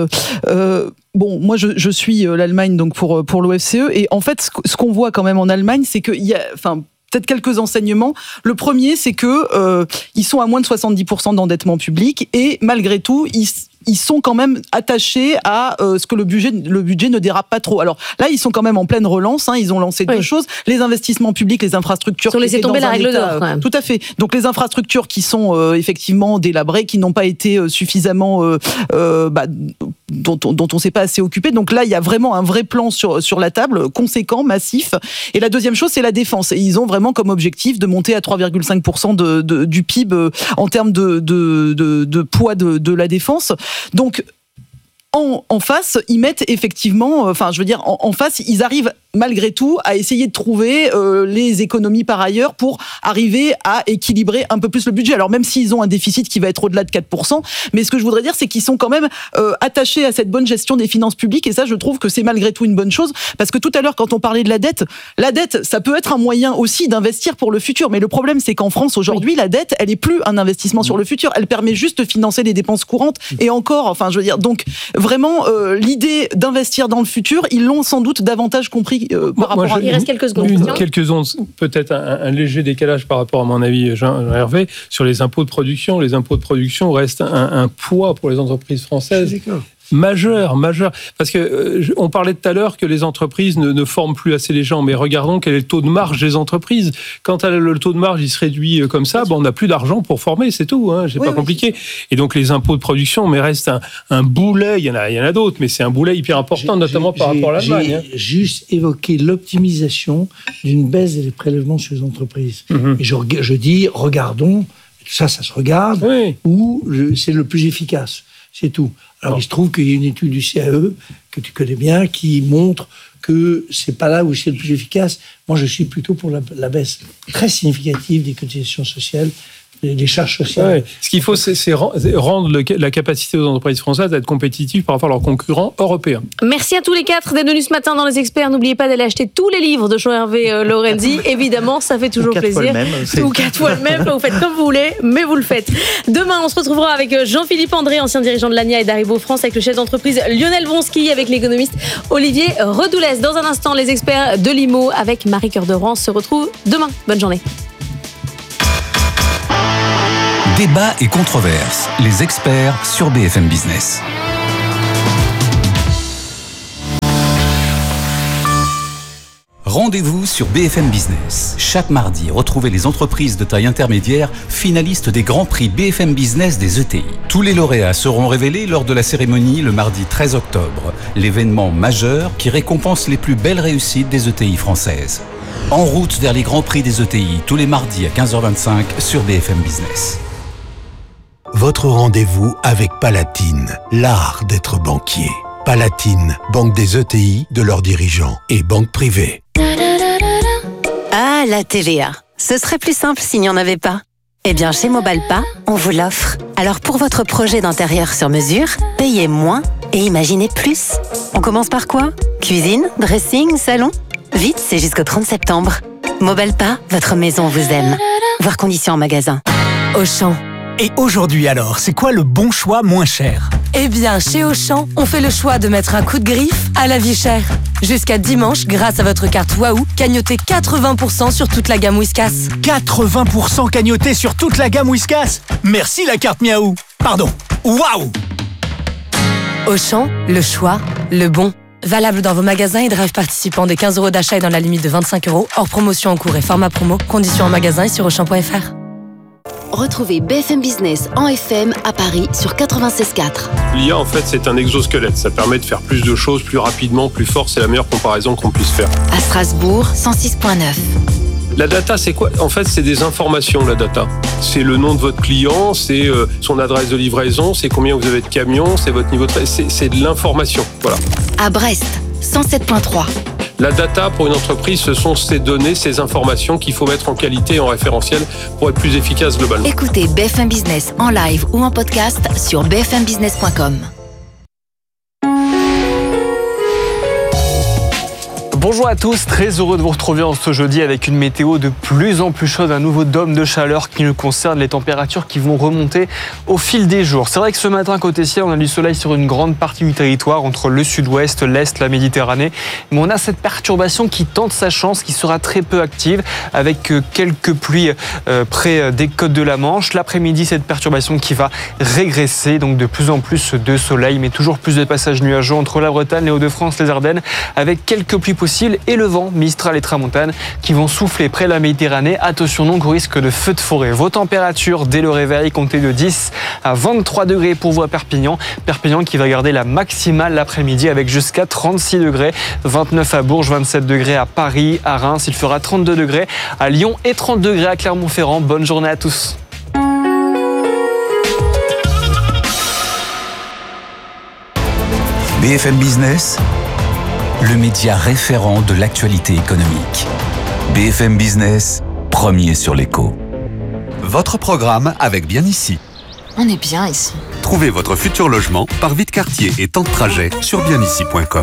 Bon, moi je suis l'Allemagne donc pour l'OFCE, et en fait ce qu'on voit quand même en Allemagne, c'est qu'il y a, peut-être quelques enseignements. Le premier, c'est que ils sont à moins de 70% d'endettement public, et malgré tout, ils sont quand même attachés à ce que le budget ne dérape pas trop. Alors là, ils sont quand même en pleine relance. Ils ont lancé deux choses. Les investissements publics, les infrastructures. Ils ont laissé tomber la règle d'or, quand même. Tout à fait. Donc les infrastructures qui sont effectivement délabrées, qui n'ont pas été suffisamment... dont on ne s'est pas assez occupé. Donc là, il y a vraiment un vrai plan sur la table, conséquent, massif. Et la deuxième chose, c'est la défense. Et ils ont vraiment comme objectif de monter à 3,5% du PIB en termes de poids de la défense. Donc, en face, ils mettent effectivement, en face, ils arrivent malgré tout à essayer de trouver les économies par ailleurs pour arriver à équilibrer un peu plus le budget. Alors même s'ils ont un déficit qui va être au-delà de 4%, mais ce que je voudrais dire, c'est qu'ils sont quand même attachés à cette bonne gestion des finances publiques, et ça, je trouve que c'est malgré tout une bonne chose, parce que tout à l'heure, quand on parlait de la dette, ça peut être un moyen aussi d'investir pour le futur, mais le problème, c'est qu'en France, aujourd'hui, la dette, elle est plus un investissement sur le futur, elle permet juste de financer les dépenses courantes, et encore, donc vraiment, l'idée d'investir dans le futur, ils l'ont sans doute davantage compris par rapport à... Il reste quelques secondes. Peut-être un léger décalage par rapport à mon avis, Jean Hervé, sur les impôts de production. Les impôts de production restent un poids pour les entreprises françaises. Majeur. Parce que on parlait tout à l'heure que les entreprises ne forment plus assez les gens, mais regardons quel est le taux de marge des entreprises. Quand le taux de marge il se réduit comme ça, on n'a plus d'argent pour former, c'est tout. C'est pas compliqué. Et donc les impôts de production, mais reste un boulet. Il y en a d'autres, mais c'est un boulet hyper important, notamment par rapport à l'Allemagne. J'ai juste évoqué l'optimisation d'une baisse des prélèvements sur les entreprises. Et je dis, regardons. Ça se regarde, où c'est le plus efficace. c'est tout. Alors il se trouve qu'il y a une étude du CAE, que tu connais bien, qui montre que c'est pas là où c'est le plus efficace. Moi, je suis plutôt pour la baisse très significative des cotisations sociales, des charges sociales. Ouais. Ce qu'il faut, c'est rendre la capacité aux entreprises françaises d'être compétitives par rapport à leurs concurrents européens. Merci à tous les 4 d'être venus ce matin dans Les Experts. N'oubliez pas d'aller acheter tous les livres de Jean-Hervé Lorenzi. Évidemment, ça fait toujours plaisir. Ou 4 fois le même. Vous faites comme vous voulez, mais vous le faites. Demain, on se retrouvera avec Jean-Philippe André, ancien dirigeant de l'ANIA et d'Haribo France, avec le chef d'entreprise Lionel Vronsky, avec l'économiste Olivier Redoulès. Dans un instant, Les Experts de l'IMO avec Marie Cœur de Rouen se retrouvent demain. Bonne journée. Débat et controverses. Les experts sur BFM Business. Rendez-vous sur BFM Business. Chaque mardi, retrouvez les entreprises de taille intermédiaire finalistes des grands prix BFM Business des ETI. Tous les lauréats seront révélés lors de la cérémonie le mardi 13 octobre. L'événement majeur qui récompense les plus belles réussites des ETI françaises. En route vers les grands prix des ETI, tous les mardis à 15h25 sur BFM Business. Votre rendez-vous avec Palatine, l'art d'être banquier. Palatine, banque des ETI, de leurs dirigeants et banque privée. Ah, la TVA. Ce serait plus simple s'il n'y en avait pas. Eh bien, chez Mobalpa, on vous l'offre. Alors pour votre projet d'intérieur sur mesure, payez moins et imaginez plus. On commence par quoi ? Cuisine, dressing, salon ? Vite, c'est jusqu'au 30 septembre. Mobalpa, votre maison vous aime. Voir conditions en magasin. Auchan. Et aujourd'hui alors, c'est quoi le bon choix moins cher ? Eh bien, chez Auchan, on fait le choix de mettre un coup de griffe à la vie chère. Jusqu'à dimanche, grâce à votre carte Waouh, cagnotez 80% sur toute la gamme Whiskas. 80% cagnoté sur toute la gamme Whiskas ? Merci la carte Miaou. Pardon, Waouh ! Auchan, le choix, le bon. Valable dans vos magasins et drive participants des 15 € d'achat et dans la limite de 25 €, hors promotion en cours et format promo. Conditions en magasin et sur Auchan.fr. Retrouvez BFM Business en FM à Paris sur 96.4. L'IA, en fait, c'est un exosquelette. Ça permet de faire plus de choses, plus rapidement, plus fort. C'est la meilleure comparaison qu'on puisse faire. À Strasbourg, 106.9. La data, c'est quoi ? En fait, c'est des informations, la data. C'est le nom de votre client, c'est son adresse de livraison, c'est combien vous avez de camions, c'est votre niveau de... C'est de l'information, voilà. À Brest, 107.3. La data, pour une entreprise, ce sont ces données, ces informations qu'il faut mettre en qualité et en référentiel pour être plus efficace globalement. Écoutez BFM Business en live ou en podcast sur bfmbusiness.com. Bonjour à tous, très heureux de vous retrouver en ce jeudi avec une météo de plus en plus chaude, un nouveau dôme de chaleur qui nous concerne, les températures qui vont remonter au fil des jours. C'est vrai que ce matin, côté ciel, on a du soleil sur une grande partie du territoire, entre le sud-ouest, l'est, la Méditerranée. Mais on a cette perturbation qui tente sa chance, qui sera très peu active, avec quelques pluies près des côtes de la Manche. L'après-midi, cette perturbation qui va régresser, donc de plus en plus de soleil, mais toujours plus de passages nuageux entre la Bretagne, les Hauts-de-France, les Ardennes, avec quelques pluies possibles et le vent, Mistral et Tramontane, qui vont souffler près de la Méditerranée. Attention donc au risque de feux de forêt. Vos températures dès le réveil, comptez de 10 à 23 degrés pour vous à Perpignan. Perpignan qui va garder la maximale l'après-midi avec jusqu'à 36 degrés. 29 à Bourges, 27 degrés à Paris, à Reims. Il fera 32 degrés à Lyon et 30 degrés à Clermont-Ferrand. Bonne journée à tous. BFM Business, le média référent de l'actualité économique. BFM Business, premier sur l'écho. Votre programme avec Bien Ici. On est bien ici. Trouvez votre futur logement par vie de quartier et temps de trajet sur bienici.com.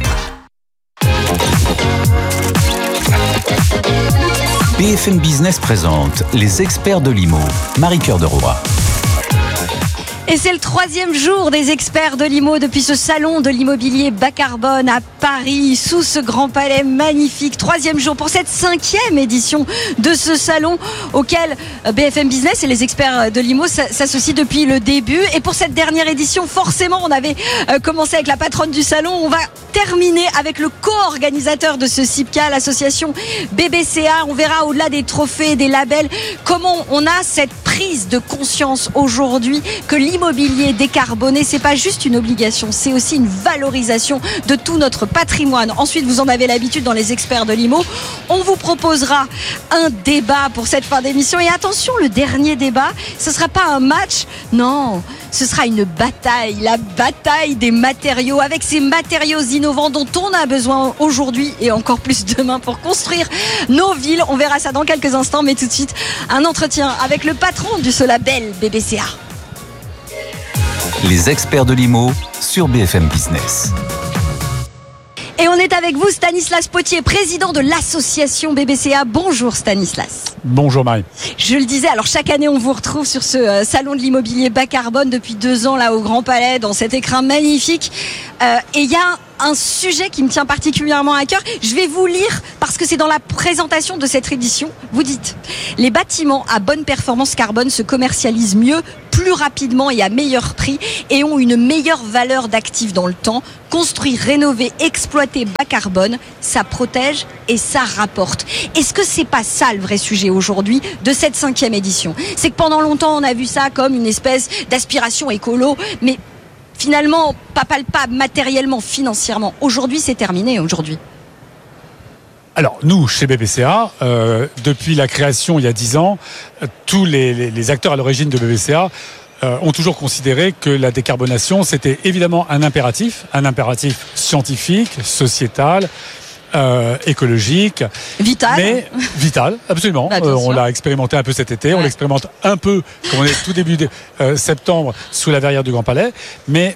BFM Business présente les experts de l'IMO. Marie Cœur de Rouen. Et c'est le 3e jour des experts de l'IMO depuis ce salon de l'immobilier bas carbone à Paris, sous ce grand palais magnifique. 3e jour pour cette 5e édition de ce salon auquel BFM Business et les experts de l'IMO s'associent depuis le début. Et pour cette dernière édition, forcément, on avait commencé avec la patronne du salon. On va terminer avec le co-organisateur de ce CIPCA, l'association BBCA. On verra au-delà des trophées, des labels, comment on a cette prise de conscience aujourd'hui que l'immobilier décarboné, c'est pas juste une obligation, c'est aussi une valorisation de tout notre patrimoine. Ensuite, vous en avez l'habitude dans les experts de l'IMO. On vous proposera un débat pour cette fin d'émission. Et attention, le dernier débat, ce sera pas un match, non, ce sera une bataille, la bataille des matériaux, avec ces matériaux innovants dont on a besoin aujourd'hui et encore plus demain pour construire nos villes. On verra ça dans quelques instants, mais tout de suite, un entretien avec le patron de ce label BBCA. Les experts de l'IMO sur BFM Business. Et on est avec vous, Stanislas Potier, président de l'association BBCA. Bonjour Stanislas. Bonjour Marie. Je le disais, alors chaque année on vous retrouve sur ce salon de l'immobilier bas carbone depuis 2 ans là au Grand Palais dans cet écrin magnifique. Et il y a un sujet qui me tient particulièrement à cœur. Je vais vous lire parce que c'est dans la présentation de cette édition. Vous dites: les bâtiments à bonne performance carbone se commercialisent mieux, plus rapidement et à meilleur prix et ont une meilleure valeur d'actif dans le temps. Construire, rénover, exploiter bas carbone, ça protège et ça rapporte. Est-ce que c'est pas ça le vrai sujet aujourd'hui de cette 5e édition? C'est que pendant longtemps on a vu ça comme une espèce d'aspiration écolo, mais finalement pas palpable matériellement, financièrement. Aujourd'hui c'est terminé aujourd'hui. Alors nous, chez BBCA, depuis la création il y a 10 ans, tous les acteurs à l'origine de BBCA ont toujours considéré que la décarbonation, c'était évidemment un impératif scientifique, sociétal, écologique. Vital. Mais vital, absolument. On l'a expérimenté un peu cet été, on l'expérimente un peu, comme on est tout début septembre, sous la verrière du Grand Palais. Mais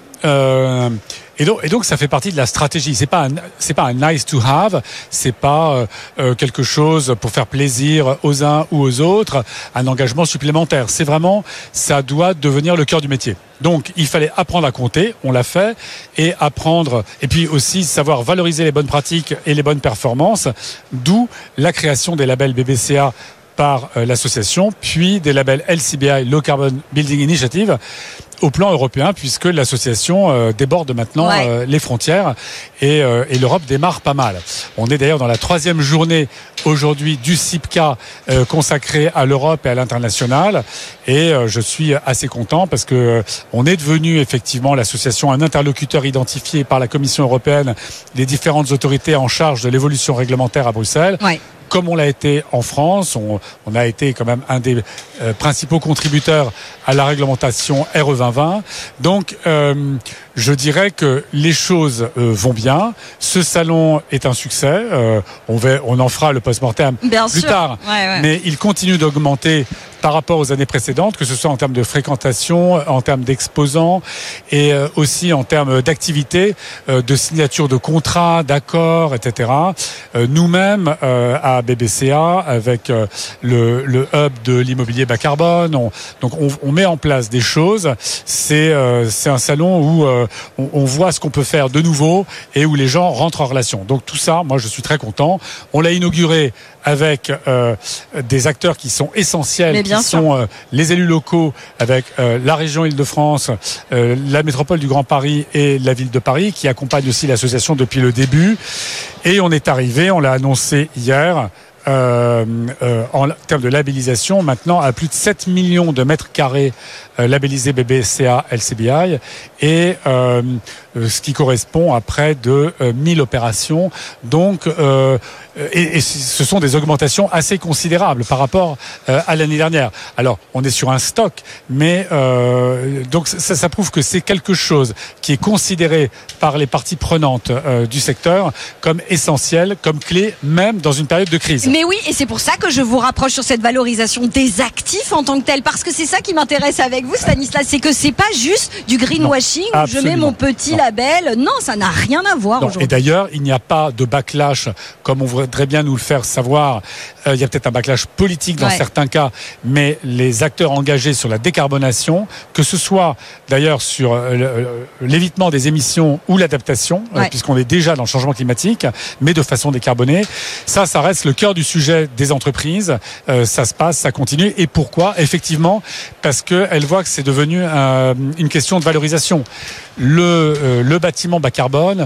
et donc ça fait partie de la stratégie. C'est pas un nice to have, c'est pas quelque chose pour faire plaisir aux uns ou aux autres, un engagement supplémentaire. C'est vraiment, ça doit devenir le cœur du métier. Donc il fallait apprendre à compter, on l'a fait, et apprendre, et puis aussi savoir valoriser les bonnes pratiques et les bonnes performances, d'où la création des labels BBCA par l'association, puis des labels LCBI, Low Carbon Building Initiative, au plan européen, puisque l'association déborde maintenant les frontières et l'Europe démarre pas mal. On est d'ailleurs dans la 3e journée aujourd'hui du CIPCA consacré à l'Europe et à l'international, et je suis assez content parce que on est devenu effectivement l'association un interlocuteur identifié par la Commission européenne, les différentes autorités en charge de l'évolution réglementaire à Bruxelles. Comme on l'a été en France, on a été quand même un des principaux contributeurs à la réglementation RE 2020. Donc, je dirais que les choses vont bien. Ce salon est un succès. On en fera le post-mortem plus tard. Mais il continue d'augmenter par rapport aux années précédentes, que ce soit en termes de fréquentation, en termes d'exposants et aussi en termes d'activité, de signature de contrats, d'accords, etc. Nous-mêmes, à BBCA, avec le hub de l'immobilier bas carbone, on met en place des choses. C'est un salon où on voit ce qu'on peut faire de nouveau et où les gens rentrent en relation. Donc tout ça, moi je suis très content. On l'a inauguré avec des acteurs qui sont essentiels, qui sont les élus locaux, avec la région Île-de-France, la métropole du Grand Paris et la ville de Paris, qui accompagnent aussi l'association depuis le début. Et on est arrivé, on l'a annoncé hier, en termes de labellisation, maintenant à plus de 7 millions de mètres carrés labellisés BBCA LCBI, et ce qui correspond à près de 1000 opérations. Donc, et ce sont des augmentations assez considérables par rapport à l'année dernière. Alors, on est sur un stock, mais donc ça prouve que c'est quelque chose qui est considéré par les parties prenantes du secteur comme essentiel, comme clé, même dans une période de crise. Mais oui, et c'est pour ça que je vous rapproche sur cette valorisation des actifs en tant que tel, parce que c'est ça qui m'intéresse avec vous, Stanislas, c'est que c'est pas juste du greenwashing où je mets mon petit label. Non, ça n'a rien à voir aujourd'hui. Et d'ailleurs, il n'y a pas de backlash comme on voudrait bien nous le faire savoir. Il y a peut-être un backlash politique dans certains cas, mais les acteurs engagés sur la décarbonation, que ce soit d'ailleurs sur l'évitement des émissions ou l'adaptation, puisqu'on est déjà dans le changement climatique, mais de façon décarbonée, ça reste le cœur du sujet des entreprises. Ça se passe, ça continue. Et pourquoi ? Effectivement, parce qu'elles voient que c'est devenu une question de valorisation. Le bâtiment bas carbone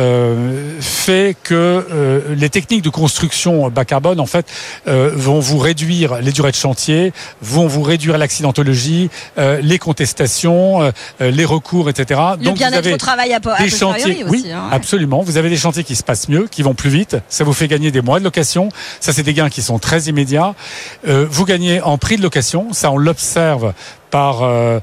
fait que les techniques de construction bas carbone, en fait, vont vous réduire les durées de chantier, vont vous réduire l'accidentologie, les contestations, les recours, etc. Le bien-être au travail à des chantiers, aussi. Oui, absolument. Vous avez des chantiers qui se passent mieux, qui vont plus vite. Ça vous fait gagner des mois de location. Ça, c'est des gains qui sont très immédiats. Vous gagnez en prix de location. Ça, on l'observe par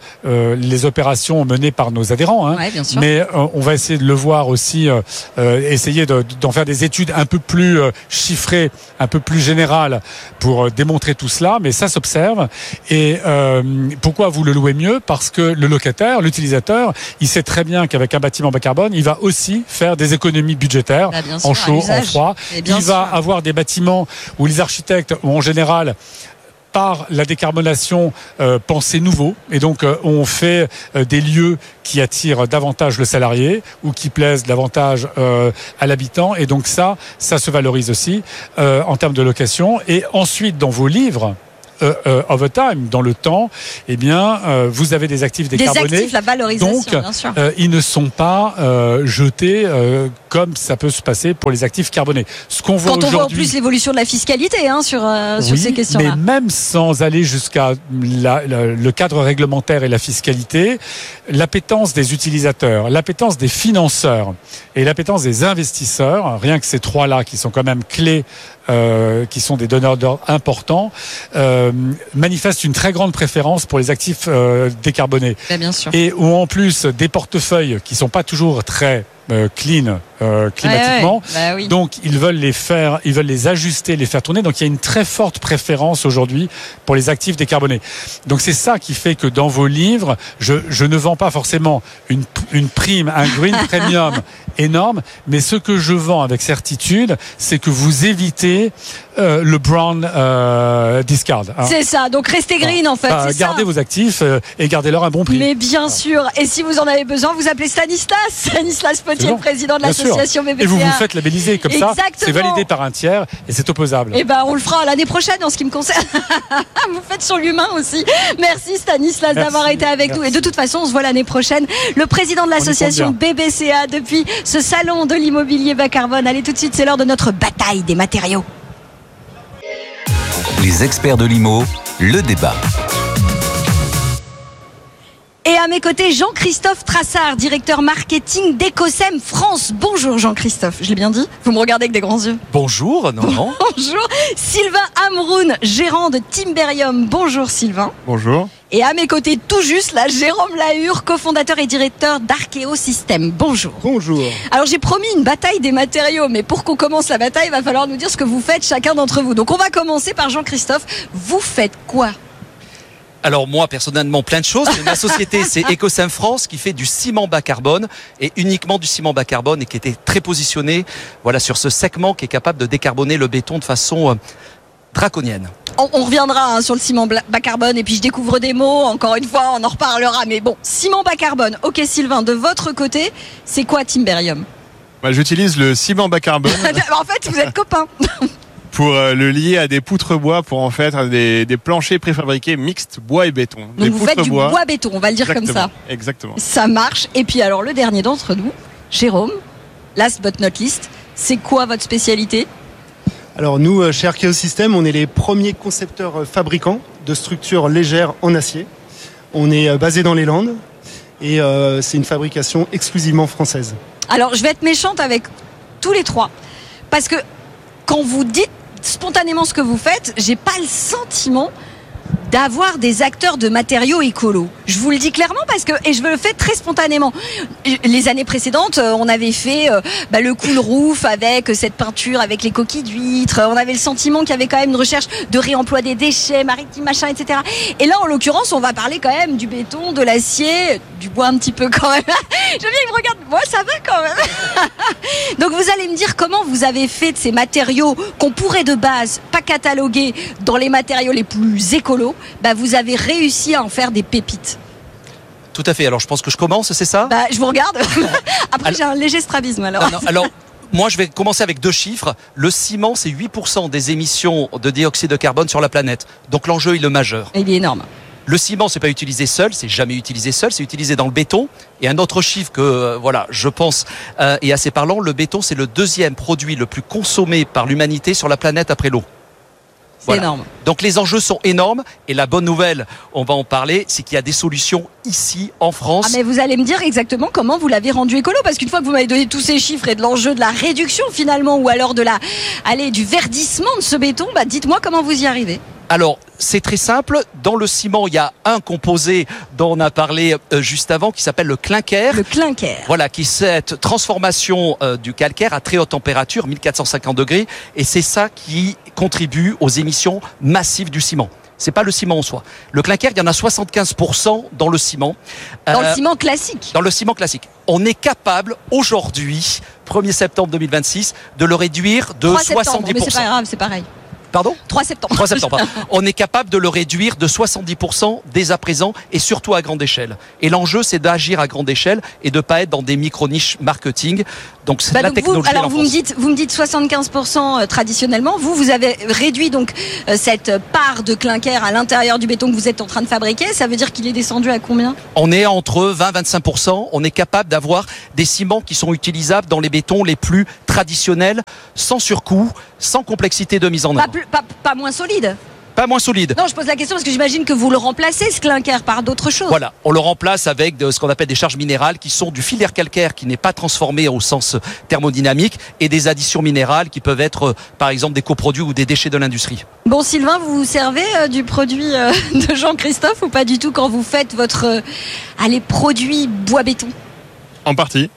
les opérations menées par nos adhérents, hein. Ouais, bien sûr. Mais on va essayer de le voir aussi, essayer d'en faire des études un peu plus chiffrées, un peu plus générales pour démontrer tout cela, mais ça s'observe. Et pourquoi vous le louez mieux? Parce que le locataire, l'utilisateur, il sait très bien qu'avec un bâtiment bas carbone, il va aussi faire des économies budgétaires, en chaud, en froid. Il va avoir des bâtiments où les architectes, ou en général, par la décarbonation, penser nouveau. Et donc, on fait des lieux qui attirent davantage le salarié ou qui plaisent davantage à l'habitant. Et donc ça se valorise aussi en termes de location. Et ensuite, dans vos livres, over time, dans le temps, eh bien, vous avez des actifs décarbonés. Des actifs, la valorisation, donc, bien sûr. Ils ne sont pas jetés comme ça peut se passer pour les actifs carbonés. Ce qu'on voit quand on voit en aujourd'hui, plus l'évolution de la fiscalité sur ces questions-là. Mais même sans aller jusqu'à le cadre réglementaire et la fiscalité, l'appétence des utilisateurs, l'appétence des financeurs et l'appétence des investisseurs, rien que ces trois-là qui sont quand même clés, qui sont des donneurs d'ordre importants, manifestent une très grande préférence pour les actifs décarbonés. Bien sûr. Et où en plus des portefeuilles qui sont pas toujours très clean climatiquement. Bah oui. Donc ils veulent les ajuster, les faire tourner. Donc il y a une très forte préférence aujourd'hui pour les actifs décarbonés. Donc c'est ça qui fait que dans vos livres, je ne vends pas forcément une prime, un green premium énorme, mais ce que je vends avec certitude, c'est que vous évitez le brown discard. Hein. C'est ça, donc restez green en fait. Gardez vos actifs et gardez-leur un bon prix. Mais bien sûr, et si vous en avez besoin, vous appelez Stanislas Potier, le président de l'association BBCA. Et vous vous faites labelliser comme ça, c'est validé par un tiers et c'est opposable. Et on le fera l'année prochaine en ce qui me concerne. Vous faites sur l'humain aussi. Merci Stanislas d'avoir été avec nous. Et de toute façon, on se voit l'année prochaine. Le président de l'association BBCA depuis ce salon de l'immobilier bas carbone. Allez, tout de suite, c'est l'heure de notre bataille des matériaux. Les experts de l'IMO, le débat. Et à mes côtés, Jean-Christophe Trassard, directeur marketing d'Ecosem France. Bonjour Jean-Christophe, je l'ai bien dit? Vous me regardez avec des grands yeux. Bonjour, non. Bonjour. Sylvain Amroun, gérant de Timberium. Bonjour Sylvain. Bonjour. Et à mes côtés, tout juste, là, Jérôme Lahure, cofondateur et directeur d'Arkeo System. Bonjour. Bonjour. Alors j'ai promis une bataille des matériaux, mais pour qu'on commence la bataille, il va falloir nous dire ce que vous faites chacun d'entre vous. Donc on va commencer par Jean-Christophe. Vous faites quoi ? Alors moi, personnellement, plein de choses. Ma société, c'est Ecosem France, qui fait du ciment bas carbone, et uniquement du ciment bas carbone, et qui était très positionné sur ce segment qui est capable de décarboner le béton de façon draconienne. On reviendra sur le ciment bas carbone, et puis je découvre des mots, encore une fois, on en reparlera. Mais bon, ciment bas carbone. Ok Sylvain, de votre côté, c'est quoi Timberium ? J'utilise le ciment bas carbone. En fait, vous êtes copains. Pour le lier à des poutres bois pour en fait des planchers préfabriqués mixtes bois et béton. Donc des vous faites du bois béton, on va le dire comme ça. Exactement. Ça marche. Et puis alors le dernier d'entre nous, Jérôme, last but not least, c'est quoi votre spécialité ? Alors nous, chez Arkeo System, on est les premiers concepteurs fabricants de structures légères en acier. On est basé dans les Landes et c'est une fabrication exclusivement française. Alors je vais être méchante avec tous les trois parce que quand vous dites spontanément ce que vous faites, j'ai pas le sentiment d'avoir des acteurs de matériaux écolos. Je vous le dis clairement et je le fais très spontanément. Les années précédentes, on avait fait le cool roof avec cette peinture, avec les coquilles d'huîtres. On avait le sentiment qu'il y avait quand même une recherche de réemploi des déchets maritimes, machin, etc. Et là, en l'occurrence, on va parler quand même du béton, de l'acier, du bois un petit peu quand même. Je viens, il me regarde. Moi, ça va quand même. Donc, vous allez me dire comment vous avez fait de ces matériaux qu'on pourrait de base pas cataloguer dans les matériaux les plus écolos. Vous avez réussi à en faire des pépites. Tout à fait. Alors, je pense que je commence, c'est ça ? Je vous regarde. Après, j'ai un léger strabisme, alors. Non, alors, moi, je vais commencer avec 2 chiffres. Le ciment, c'est 8% des émissions de dioxyde de carbone sur la planète. Donc, l'enjeu, il est majeur. Il est énorme. Le ciment, c'est pas utilisé seul, c'est jamais utilisé seul, c'est utilisé dans le béton. Et un autre chiffre que, je pense, est assez parlant, le béton, c'est le 2e produit le plus consommé par l'humanité sur la planète après l'eau. C'est énorme. Donc les enjeux sont énormes et la bonne nouvelle, on va en parler, c'est qu'il y a des solutions ici en France. Mais vous allez me dire exactement comment vous l'avez rendu écolo, parce qu'une fois que vous m'avez donné tous ces chiffres et de l'enjeu de la réduction finalement, ou alors du verdissement de ce béton, dites-moi comment vous y arrivez. Alors, c'est très simple. Dans le ciment, il y a un composé dont on a parlé juste avant qui s'appelle le clinker. Le clinker. Voilà, qui c'est cette transformation du calcaire à très haute température, 1450 degrés, et c'est ça qui contribue aux émissions massives du ciment. C'est pas le ciment en soi. Le clinker, il y en a 75% dans le ciment. Dans le ciment classique. Dans le ciment classique. On est capable, aujourd'hui, 1er septembre 2026, de le réduire de 70%. Mais c'est pas grave, c'est pareil. Pardon ? 3 septembre. 3 septembre. On est capable de le réduire de 70% dès à présent et surtout à grande échelle. Et l'enjeu, c'est d'agir à grande échelle et de ne pas être dans des micro-niches marketing. Donc, c'est la technologie. Vous me dites 75% traditionnellement. Vous avez réduit donc cette part de clinker à l'intérieur du béton que vous êtes en train de fabriquer. Ça veut dire qu'il est descendu à combien ? On est entre 20-25%. On est capable d'avoir des ciments qui sont utilisables dans les bétons les plus traditionnels, sans surcoût, sans complexité de mise en œuvre. Pas moins solide. Pas moins solide. Non, je pose la question parce que j'imagine que vous le remplacez, ce clinker, par d'autres choses. Voilà, on le remplace avec ce qu'on appelle des charges minérales qui sont du filaire calcaire qui n'est pas transformé au sens thermodynamique et des additions minérales qui peuvent être, par exemple, des coproduits ou des déchets de l'industrie. Bon, Sylvain, vous vous servez du produit de Jean-Christophe ou pas du tout quand vous faites votre produit bois-béton ? En partie.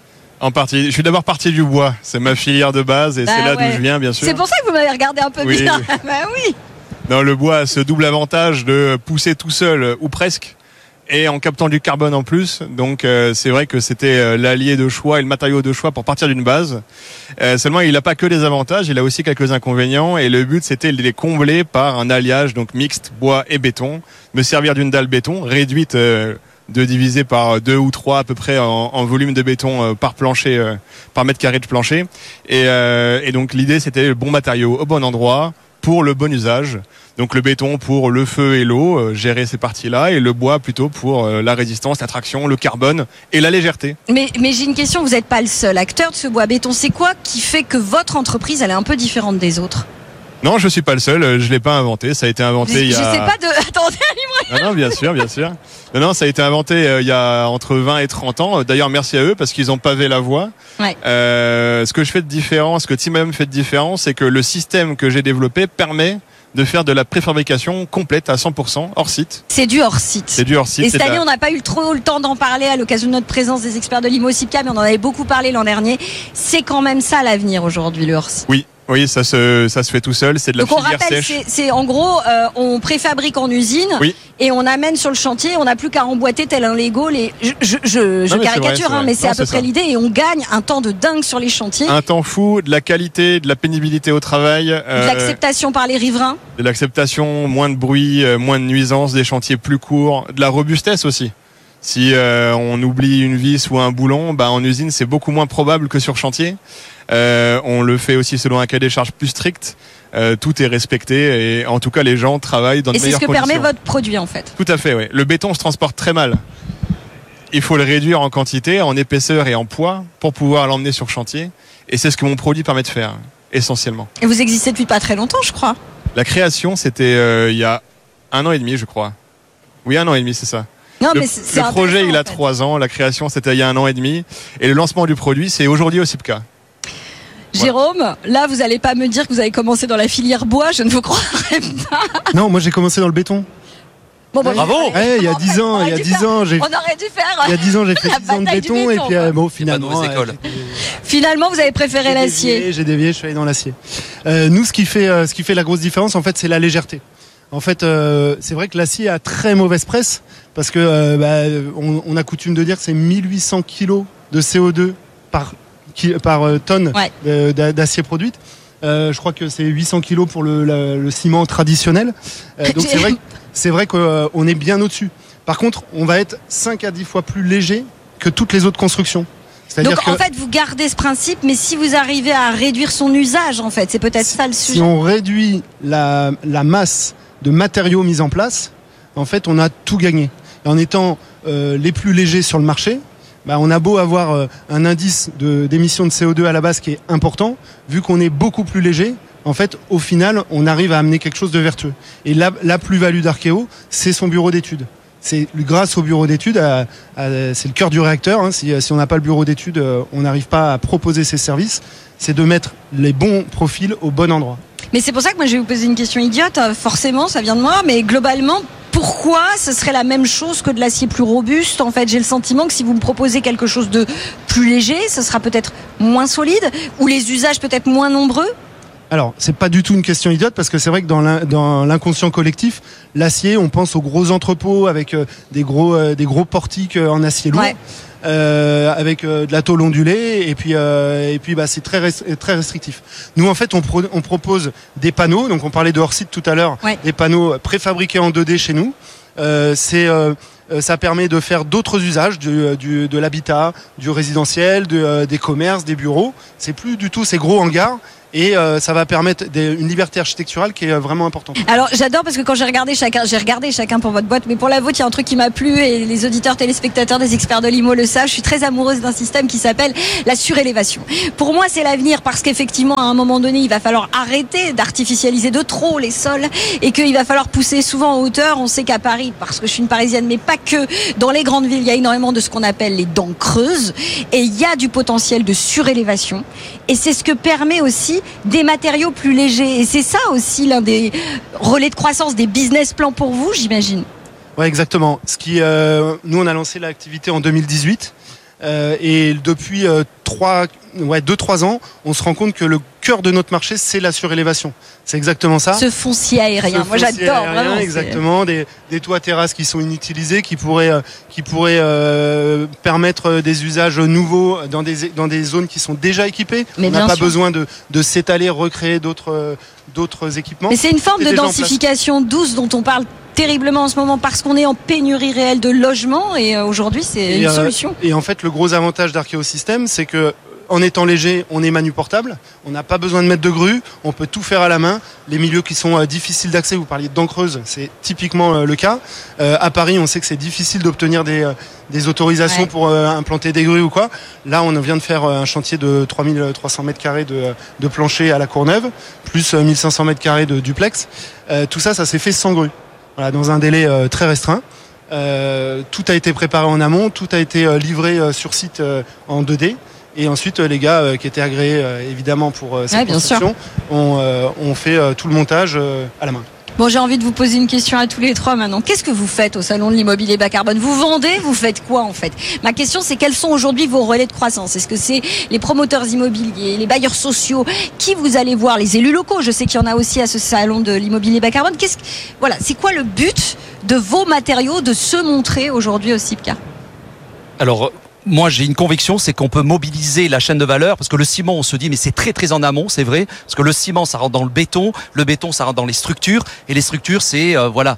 Je suis d'abord parti du bois. C'est ma filière de base et c'est là d'où je viens, bien sûr. C'est pour ça que vous m'avez regardé un peu bizarre. Bah oui. Non, le bois a ce double avantage de pousser tout seul ou presque et en captant du carbone en plus. Donc c'est vrai que c'était l'allié de choix et le matériau de choix pour partir d'une base. Seulement, il n'a pas que des avantages, il a aussi quelques inconvénients et le but c'était de les combler par un alliage donc mixte bois et béton. Me servir d'une dalle béton réduite de diviser par 2 ou 3 à peu près en volume de béton par plancher, par mètre carré de plancher. Et donc l'idée c'était le bon matériau au bon endroit pour le bon usage. Donc le béton pour le feu et l'eau, gérer ces parties-là, et le bois plutôt pour la résistance, la traction, le carbone et la légèreté. Mais j'ai une question, vous n'êtes pas le seul acteur de ce bois béton. C'est quoi qui fait que votre entreprise elle est un peu différente des autres ? Non, je suis pas le seul, je l'ai pas inventé, ça a été inventé il y a... Je sais pas de... Attendez, non, bien sûr. Non, ça a été inventé il y a entre 20 et 30 ans. D'ailleurs, merci à eux parce qu'ils ont pavé la voie. Ouais. Ce que je fais de différent, ce que Team fait de différent, c'est que le système que j'ai développé permet de faire de la préfabrication complète à 100% hors site. C'est du hors site. Et cette année, on n'a pas eu trop le temps d'en parler à l'occasion de notre présence des experts de l'IMO Sipca, mais on en avait beaucoup parlé l'an dernier. C'est quand même ça l'avenir aujourd'hui, le hors site. Oui, ça se fait tout seul, c'est de la filière sèche. C'est en gros, on préfabrique en usine et on amène sur le chantier, on n'a plus qu'à emboîter tel un Lego. Je caricature, mais c'est à peu près l'idée, et on gagne un temps de dingue sur les chantiers. Un temps fou, de la qualité, de la pénibilité au travail. De l'acceptation par les riverains. De l'acceptation, moins de bruit, moins de nuisances, des chantiers plus courts, de la robustesse aussi. Si on oublie une vis ou un boulon, en usine c'est beaucoup moins probable que sur chantier. On le fait aussi selon un cahier des charges plus strict. Tout est respecté et en tout cas les gens travaillent dans de meilleures conditions. Et c'est ce que permet votre produit en fait. Tout à fait, oui. Le béton se transporte très mal. Il faut le réduire en quantité, en épaisseur et en poids pour pouvoir l'emmener sur chantier. Et c'est ce que mon produit permet de faire, essentiellement. Et vous existez depuis pas très longtemps, je crois. La création, c'était il y a 1 an et demi, je crois. Oui, 1 an et demi, c'est ça. Non, le projet, il a 3 ans. La création, c'était il y a 1 an et demi. Et le lancement du produit, c'est aujourd'hui au Sipca. Jérôme, là, vous n'allez pas me dire que vous avez commencé dans la filière bois, je ne vous croirais pas. Non, moi j'ai commencé dans le béton. Bon, bravo. Il y a 10 ans, on aurait dû faire. Il y a 10 ans, j'ai fait 10 ans de béton et puis finalement, vous avez préféré l'acier. J'ai dévié, je suis allé dans l'acier. Nous, ce qui fait la grosse différence, en fait, c'est la légèreté. En fait, c'est vrai que l'acier a très mauvaise presse parce que on a coutume de dire que c'est 1800 kilos de CO2 par tonne d'acier produite. Je crois que c'est 800 kilos pour le ciment traditionnel. Donc c'est vrai qu'on est bien au-dessus. Par contre, on va être 5 à 10 fois plus léger que toutes les autres constructions. Donc en fait, vous gardez ce principe, mais si vous arrivez à réduire son usage, en fait, c'est peut-être ça le sujet. Si on réduit la masse de matériaux mis en place, en fait, on a tout gagné. Et en étant les plus légers sur le marché, on a beau avoir un indice d'émission de CO2 à la base qui est important, vu qu'on est beaucoup plus léger, en fait, au final, on arrive à amener quelque chose de vertueux. Et la plus-value d'Arkeo, c'est son bureau d'études. C'est grâce au bureau d'études, c'est le cœur du réacteur. Hein. Si on n'a pas le bureau d'études, on n'arrive pas à proposer ces services. C'est de mettre les bons profils au bon endroit. Mais c'est pour ça que moi je vais vous poser une question idiote, forcément ça vient de moi, mais globalement, pourquoi ce serait la même chose que de l'acier plus robuste? En fait, j'ai le sentiment que si vous me proposez quelque chose de plus léger, ce sera peut-être moins solide, ou les usages peut-être moins nombreux. Alors, c'est pas du tout une question idiote, parce que c'est vrai que dans l'inconscient collectif, l'acier, on pense aux gros entrepôts avec des gros portiques en acier lourd. Ouais. Avec de la tôle ondulée, et puis c'est très restrictif. Nous, en fait, on propose des panneaux. Donc on parlait de hors site tout à l'heure, des panneaux préfabriqués en 2D chez nous. Ça permet de faire d'autres usages de l'habitat, du résidentiel, des commerces, des bureaux. C'est plus du tout ces gros hangars. Et ça va permettre une liberté architecturale qui est vraiment importante. Alors j'adore, parce que quand j'ai regardé chacun pour votre boîte, mais pour la vôtre il y a un truc qui m'a plu, et les auditeurs téléspectateurs des experts de l'IMO le savent. Je suis très amoureuse d'un système qui s'appelle la surélévation. Pour moi c'est l'avenir, parce qu'effectivement à un moment donné il va falloir arrêter d'artificialiser de trop les sols, et qu'il va falloir pousser souvent en hauteur. On sait qu'à Paris, parce que je suis une Parisienne, mais pas que, dans les grandes villes il y a énormément de ce qu'on appelle les dents creuses, et il y a du potentiel de surélévation, et c'est ce que permet aussi des matériaux plus légers. Et c'est ça aussi l'un des relais de croissance, des business plans pour vous, j'imagine. Ouais, exactement. Nous, on a lancé l'activité en 2018. Et depuis 2-3 ans, on se rend compte que le cœur de notre marché, c'est la surélévation. C'est exactement ça. Ce foncier aérien. Moi, j'adore vraiment. Exactement. Des toits terrasses qui sont inutilisés, qui pourraient permettre des usages nouveaux dans des zones qui sont déjà équipées. Mais on n'a pas besoin de s'étaler, recréer d'autres équipements. Mais c'est une forme de densification douce dont on parle terriblement en ce moment, parce qu'on est en pénurie réelle de logements, et aujourd'hui c'est une solution. Et en fait, le gros avantage d'Archéosystème, c'est que en étant léger, on est manuportable, on n'a pas besoin de mettre de grue, on peut tout faire à la main. Les milieux qui sont difficiles d'accès, vous parliez de dents creuses, c'est typiquement le cas. À Paris, on sait que c'est difficile d'obtenir des autorisations pour implanter des grues ou quoi. Là, on vient de faire un chantier de 3300 mètres carrés de plancher à la Courneuve, plus 1500 mètres carrés de duplex. Tout ça s'est fait sans grue. Voilà, dans un délai très restreint. Tout a été préparé en amont, tout a été livré sur site en 2D. Et ensuite, les gars qui étaient agréés évidemment pour cette construction ont fait tout le montage à la main. Bon, j'ai envie de vous poser une question à tous les trois maintenant. Qu'est-ce que vous faites au salon de l'immobilier bas carbone? Vous vendez? Vous faites quoi en fait? Ma question, c'est quels sont aujourd'hui vos relais de croissance? Est-ce que c'est les promoteurs immobiliers, les bailleurs sociaux? Qui vous allez voir? Les élus locaux? Je sais qu'il y en a aussi à ce salon de l'immobilier bas carbone. C'est quoi le but de vos matériaux de se montrer aujourd'hui au CIPCA? Alors, moi, j'ai une conviction, c'est qu'on peut mobiliser la chaîne de valeur, parce que le ciment, on se dit, mais c'est très très en amont, c'est vrai, parce que le ciment, ça rentre dans le béton, ça rentre dans les structures, et les structures, c'est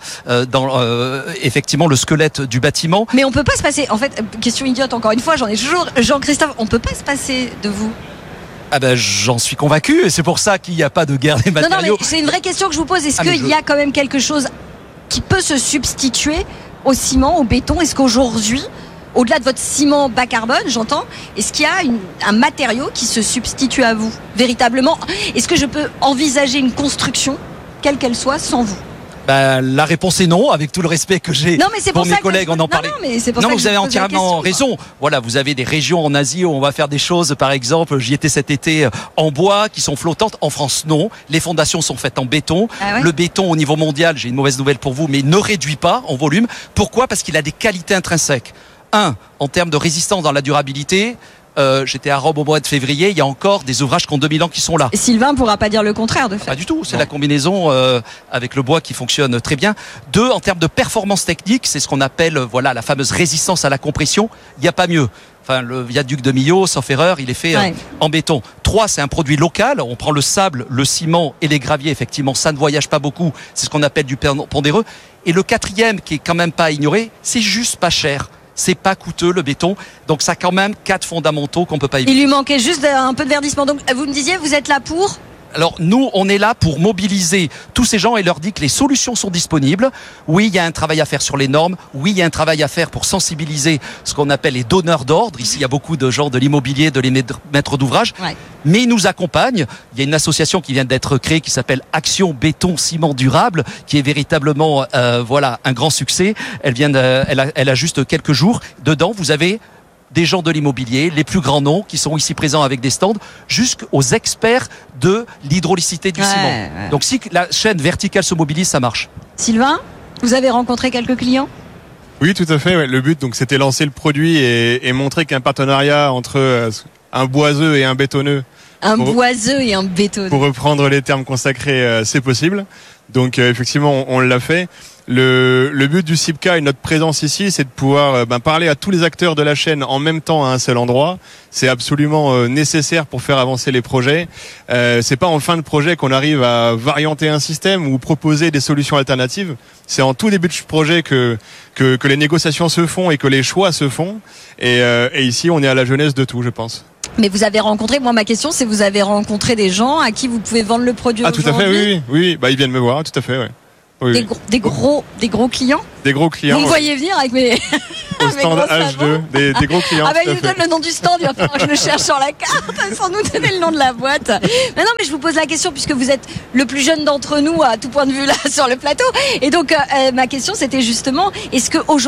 effectivement le squelette du bâtiment. Mais on peut pas se passer, en fait, question idiote encore une fois, j'en ai toujours, Jean-Christophe, on peut pas se passer de vous. Ah ben, j'en suis convaincu, et c'est pour ça qu'il n'y a pas de guerre des matériaux. Non, mais c'est une vraie question que je vous pose. Est-ce qu'il y a quand même quelque chose qui peut se substituer au ciment, au béton? Est-ce qu'aujourd'hui, au-delà de votre ciment bas carbone, j'entends, est-ce qu'il y a un matériau qui se substitue à vous, véritablement? Est-ce que je peux envisager une construction, quelle qu'elle soit, sans vous? La réponse est non, avec tout le respect que j'ai pour mes collègues, on en parlait. Non, vous avez entièrement raison. Voilà, vous avez des régions en Asie où on va faire des choses, par exemple, j'y étais cet été, en bois, qui sont flottantes. En France, non. Les fondations sont faites en béton. Le béton, au niveau mondial, j'ai une mauvaise nouvelle pour vous, mais ne réduit pas en volume. Pourquoi? Parce qu'il a des qualités intrinsèques. En termes de résistance dans la durabilité, j'étais à Rome au mois de février, il y a encore des ouvrages qui ont 2000 ans qui sont là. Sylvain ne pourra pas dire le contraire, de fait. Pas du tout, c'est la combinaison avec le bois qui fonctionne très bien. 2, en termes de performance technique, c'est ce qu'on appelle la fameuse résistance à la compression, il n'y a pas mieux. Enfin, le viaduc de Millau, sauf erreur, il est fait en béton. 3, c'est un produit local. On prend le sable, le ciment et les graviers. Effectivement, ça ne voyage pas beaucoup. C'est ce qu'on appelle du pondéreux. Et le 4e, qui est quand même pas à ignorer, c'est juste pas cher. C'est pas coûteux, le béton. Donc ça a quand même 4 fondamentaux qu'on peut pas éviter. Il lui manquait juste un peu de verdissement. Donc vous me disiez, vous êtes là pour? Alors nous, on est là pour mobiliser tous ces gens et leur dire que les solutions sont disponibles. Oui, il y a un travail à faire sur les normes. Oui, il y a un travail à faire pour sensibiliser ce qu'on appelle les donneurs d'ordre. Ici, il y a beaucoup de gens de l'immobilier, de les maîtres d'ouvrage. Mais ils nous accompagnent. Il y a une association qui vient d'être créée qui s'appelle Action Béton Ciment Durable, qui est véritablement un grand succès. Elle a juste quelques jours. Dedans, vous avez des gens de l'immobilier, les plus grands noms qui sont ici présents avec des stands, jusqu'aux experts de l'hydraulicité du ciment. Ouais. Donc si la chaîne verticale se mobilise, ça marche. Sylvain, vous avez rencontré quelques clients ? Oui, tout à fait. Ouais. Le but, donc, c'était lancer le produit et montrer qu'un partenariat entre un boiseux et un bétonneux. Boiseux et un bétonneux. Pour reprendre les termes consacrés, c'est possible. Donc, effectivement, on l'a fait. Le but du CIPCA et notre présence ici, c'est de pouvoir parler à tous les acteurs de la chaîne en même temps à un seul endroit. C'est absolument nécessaire pour faire avancer les projets. C'est pas en fin de projet qu'on arrive à varianter un système ou proposer des solutions alternatives. C'est en tout début de projet que les négociations se font et que les choix se font. Et ici, on est à la jeunesse de tout, je pense. Mais vous avez rencontré, moi ma question c'est, vous avez rencontré des gens à qui vous pouvez vendre le produit aujourd'hui ? Ah tout à fait, oui. Ils viennent me voir, tout à fait, ouais. Oui. Des gros clients ? Des gros clients. Vous me voyez venir avec mes... Au stand H2, des gros clients. Ah bah il nous donne le nom du stand, il va falloir que je le cherche sur la carte sans nous donner le nom de la boîte. Mais non, mais je vous pose la question puisque vous êtes le plus jeune d'entre nous à tout point de vue là sur le plateau. Et donc ma question c'était justement, est-ce que aujourd'hui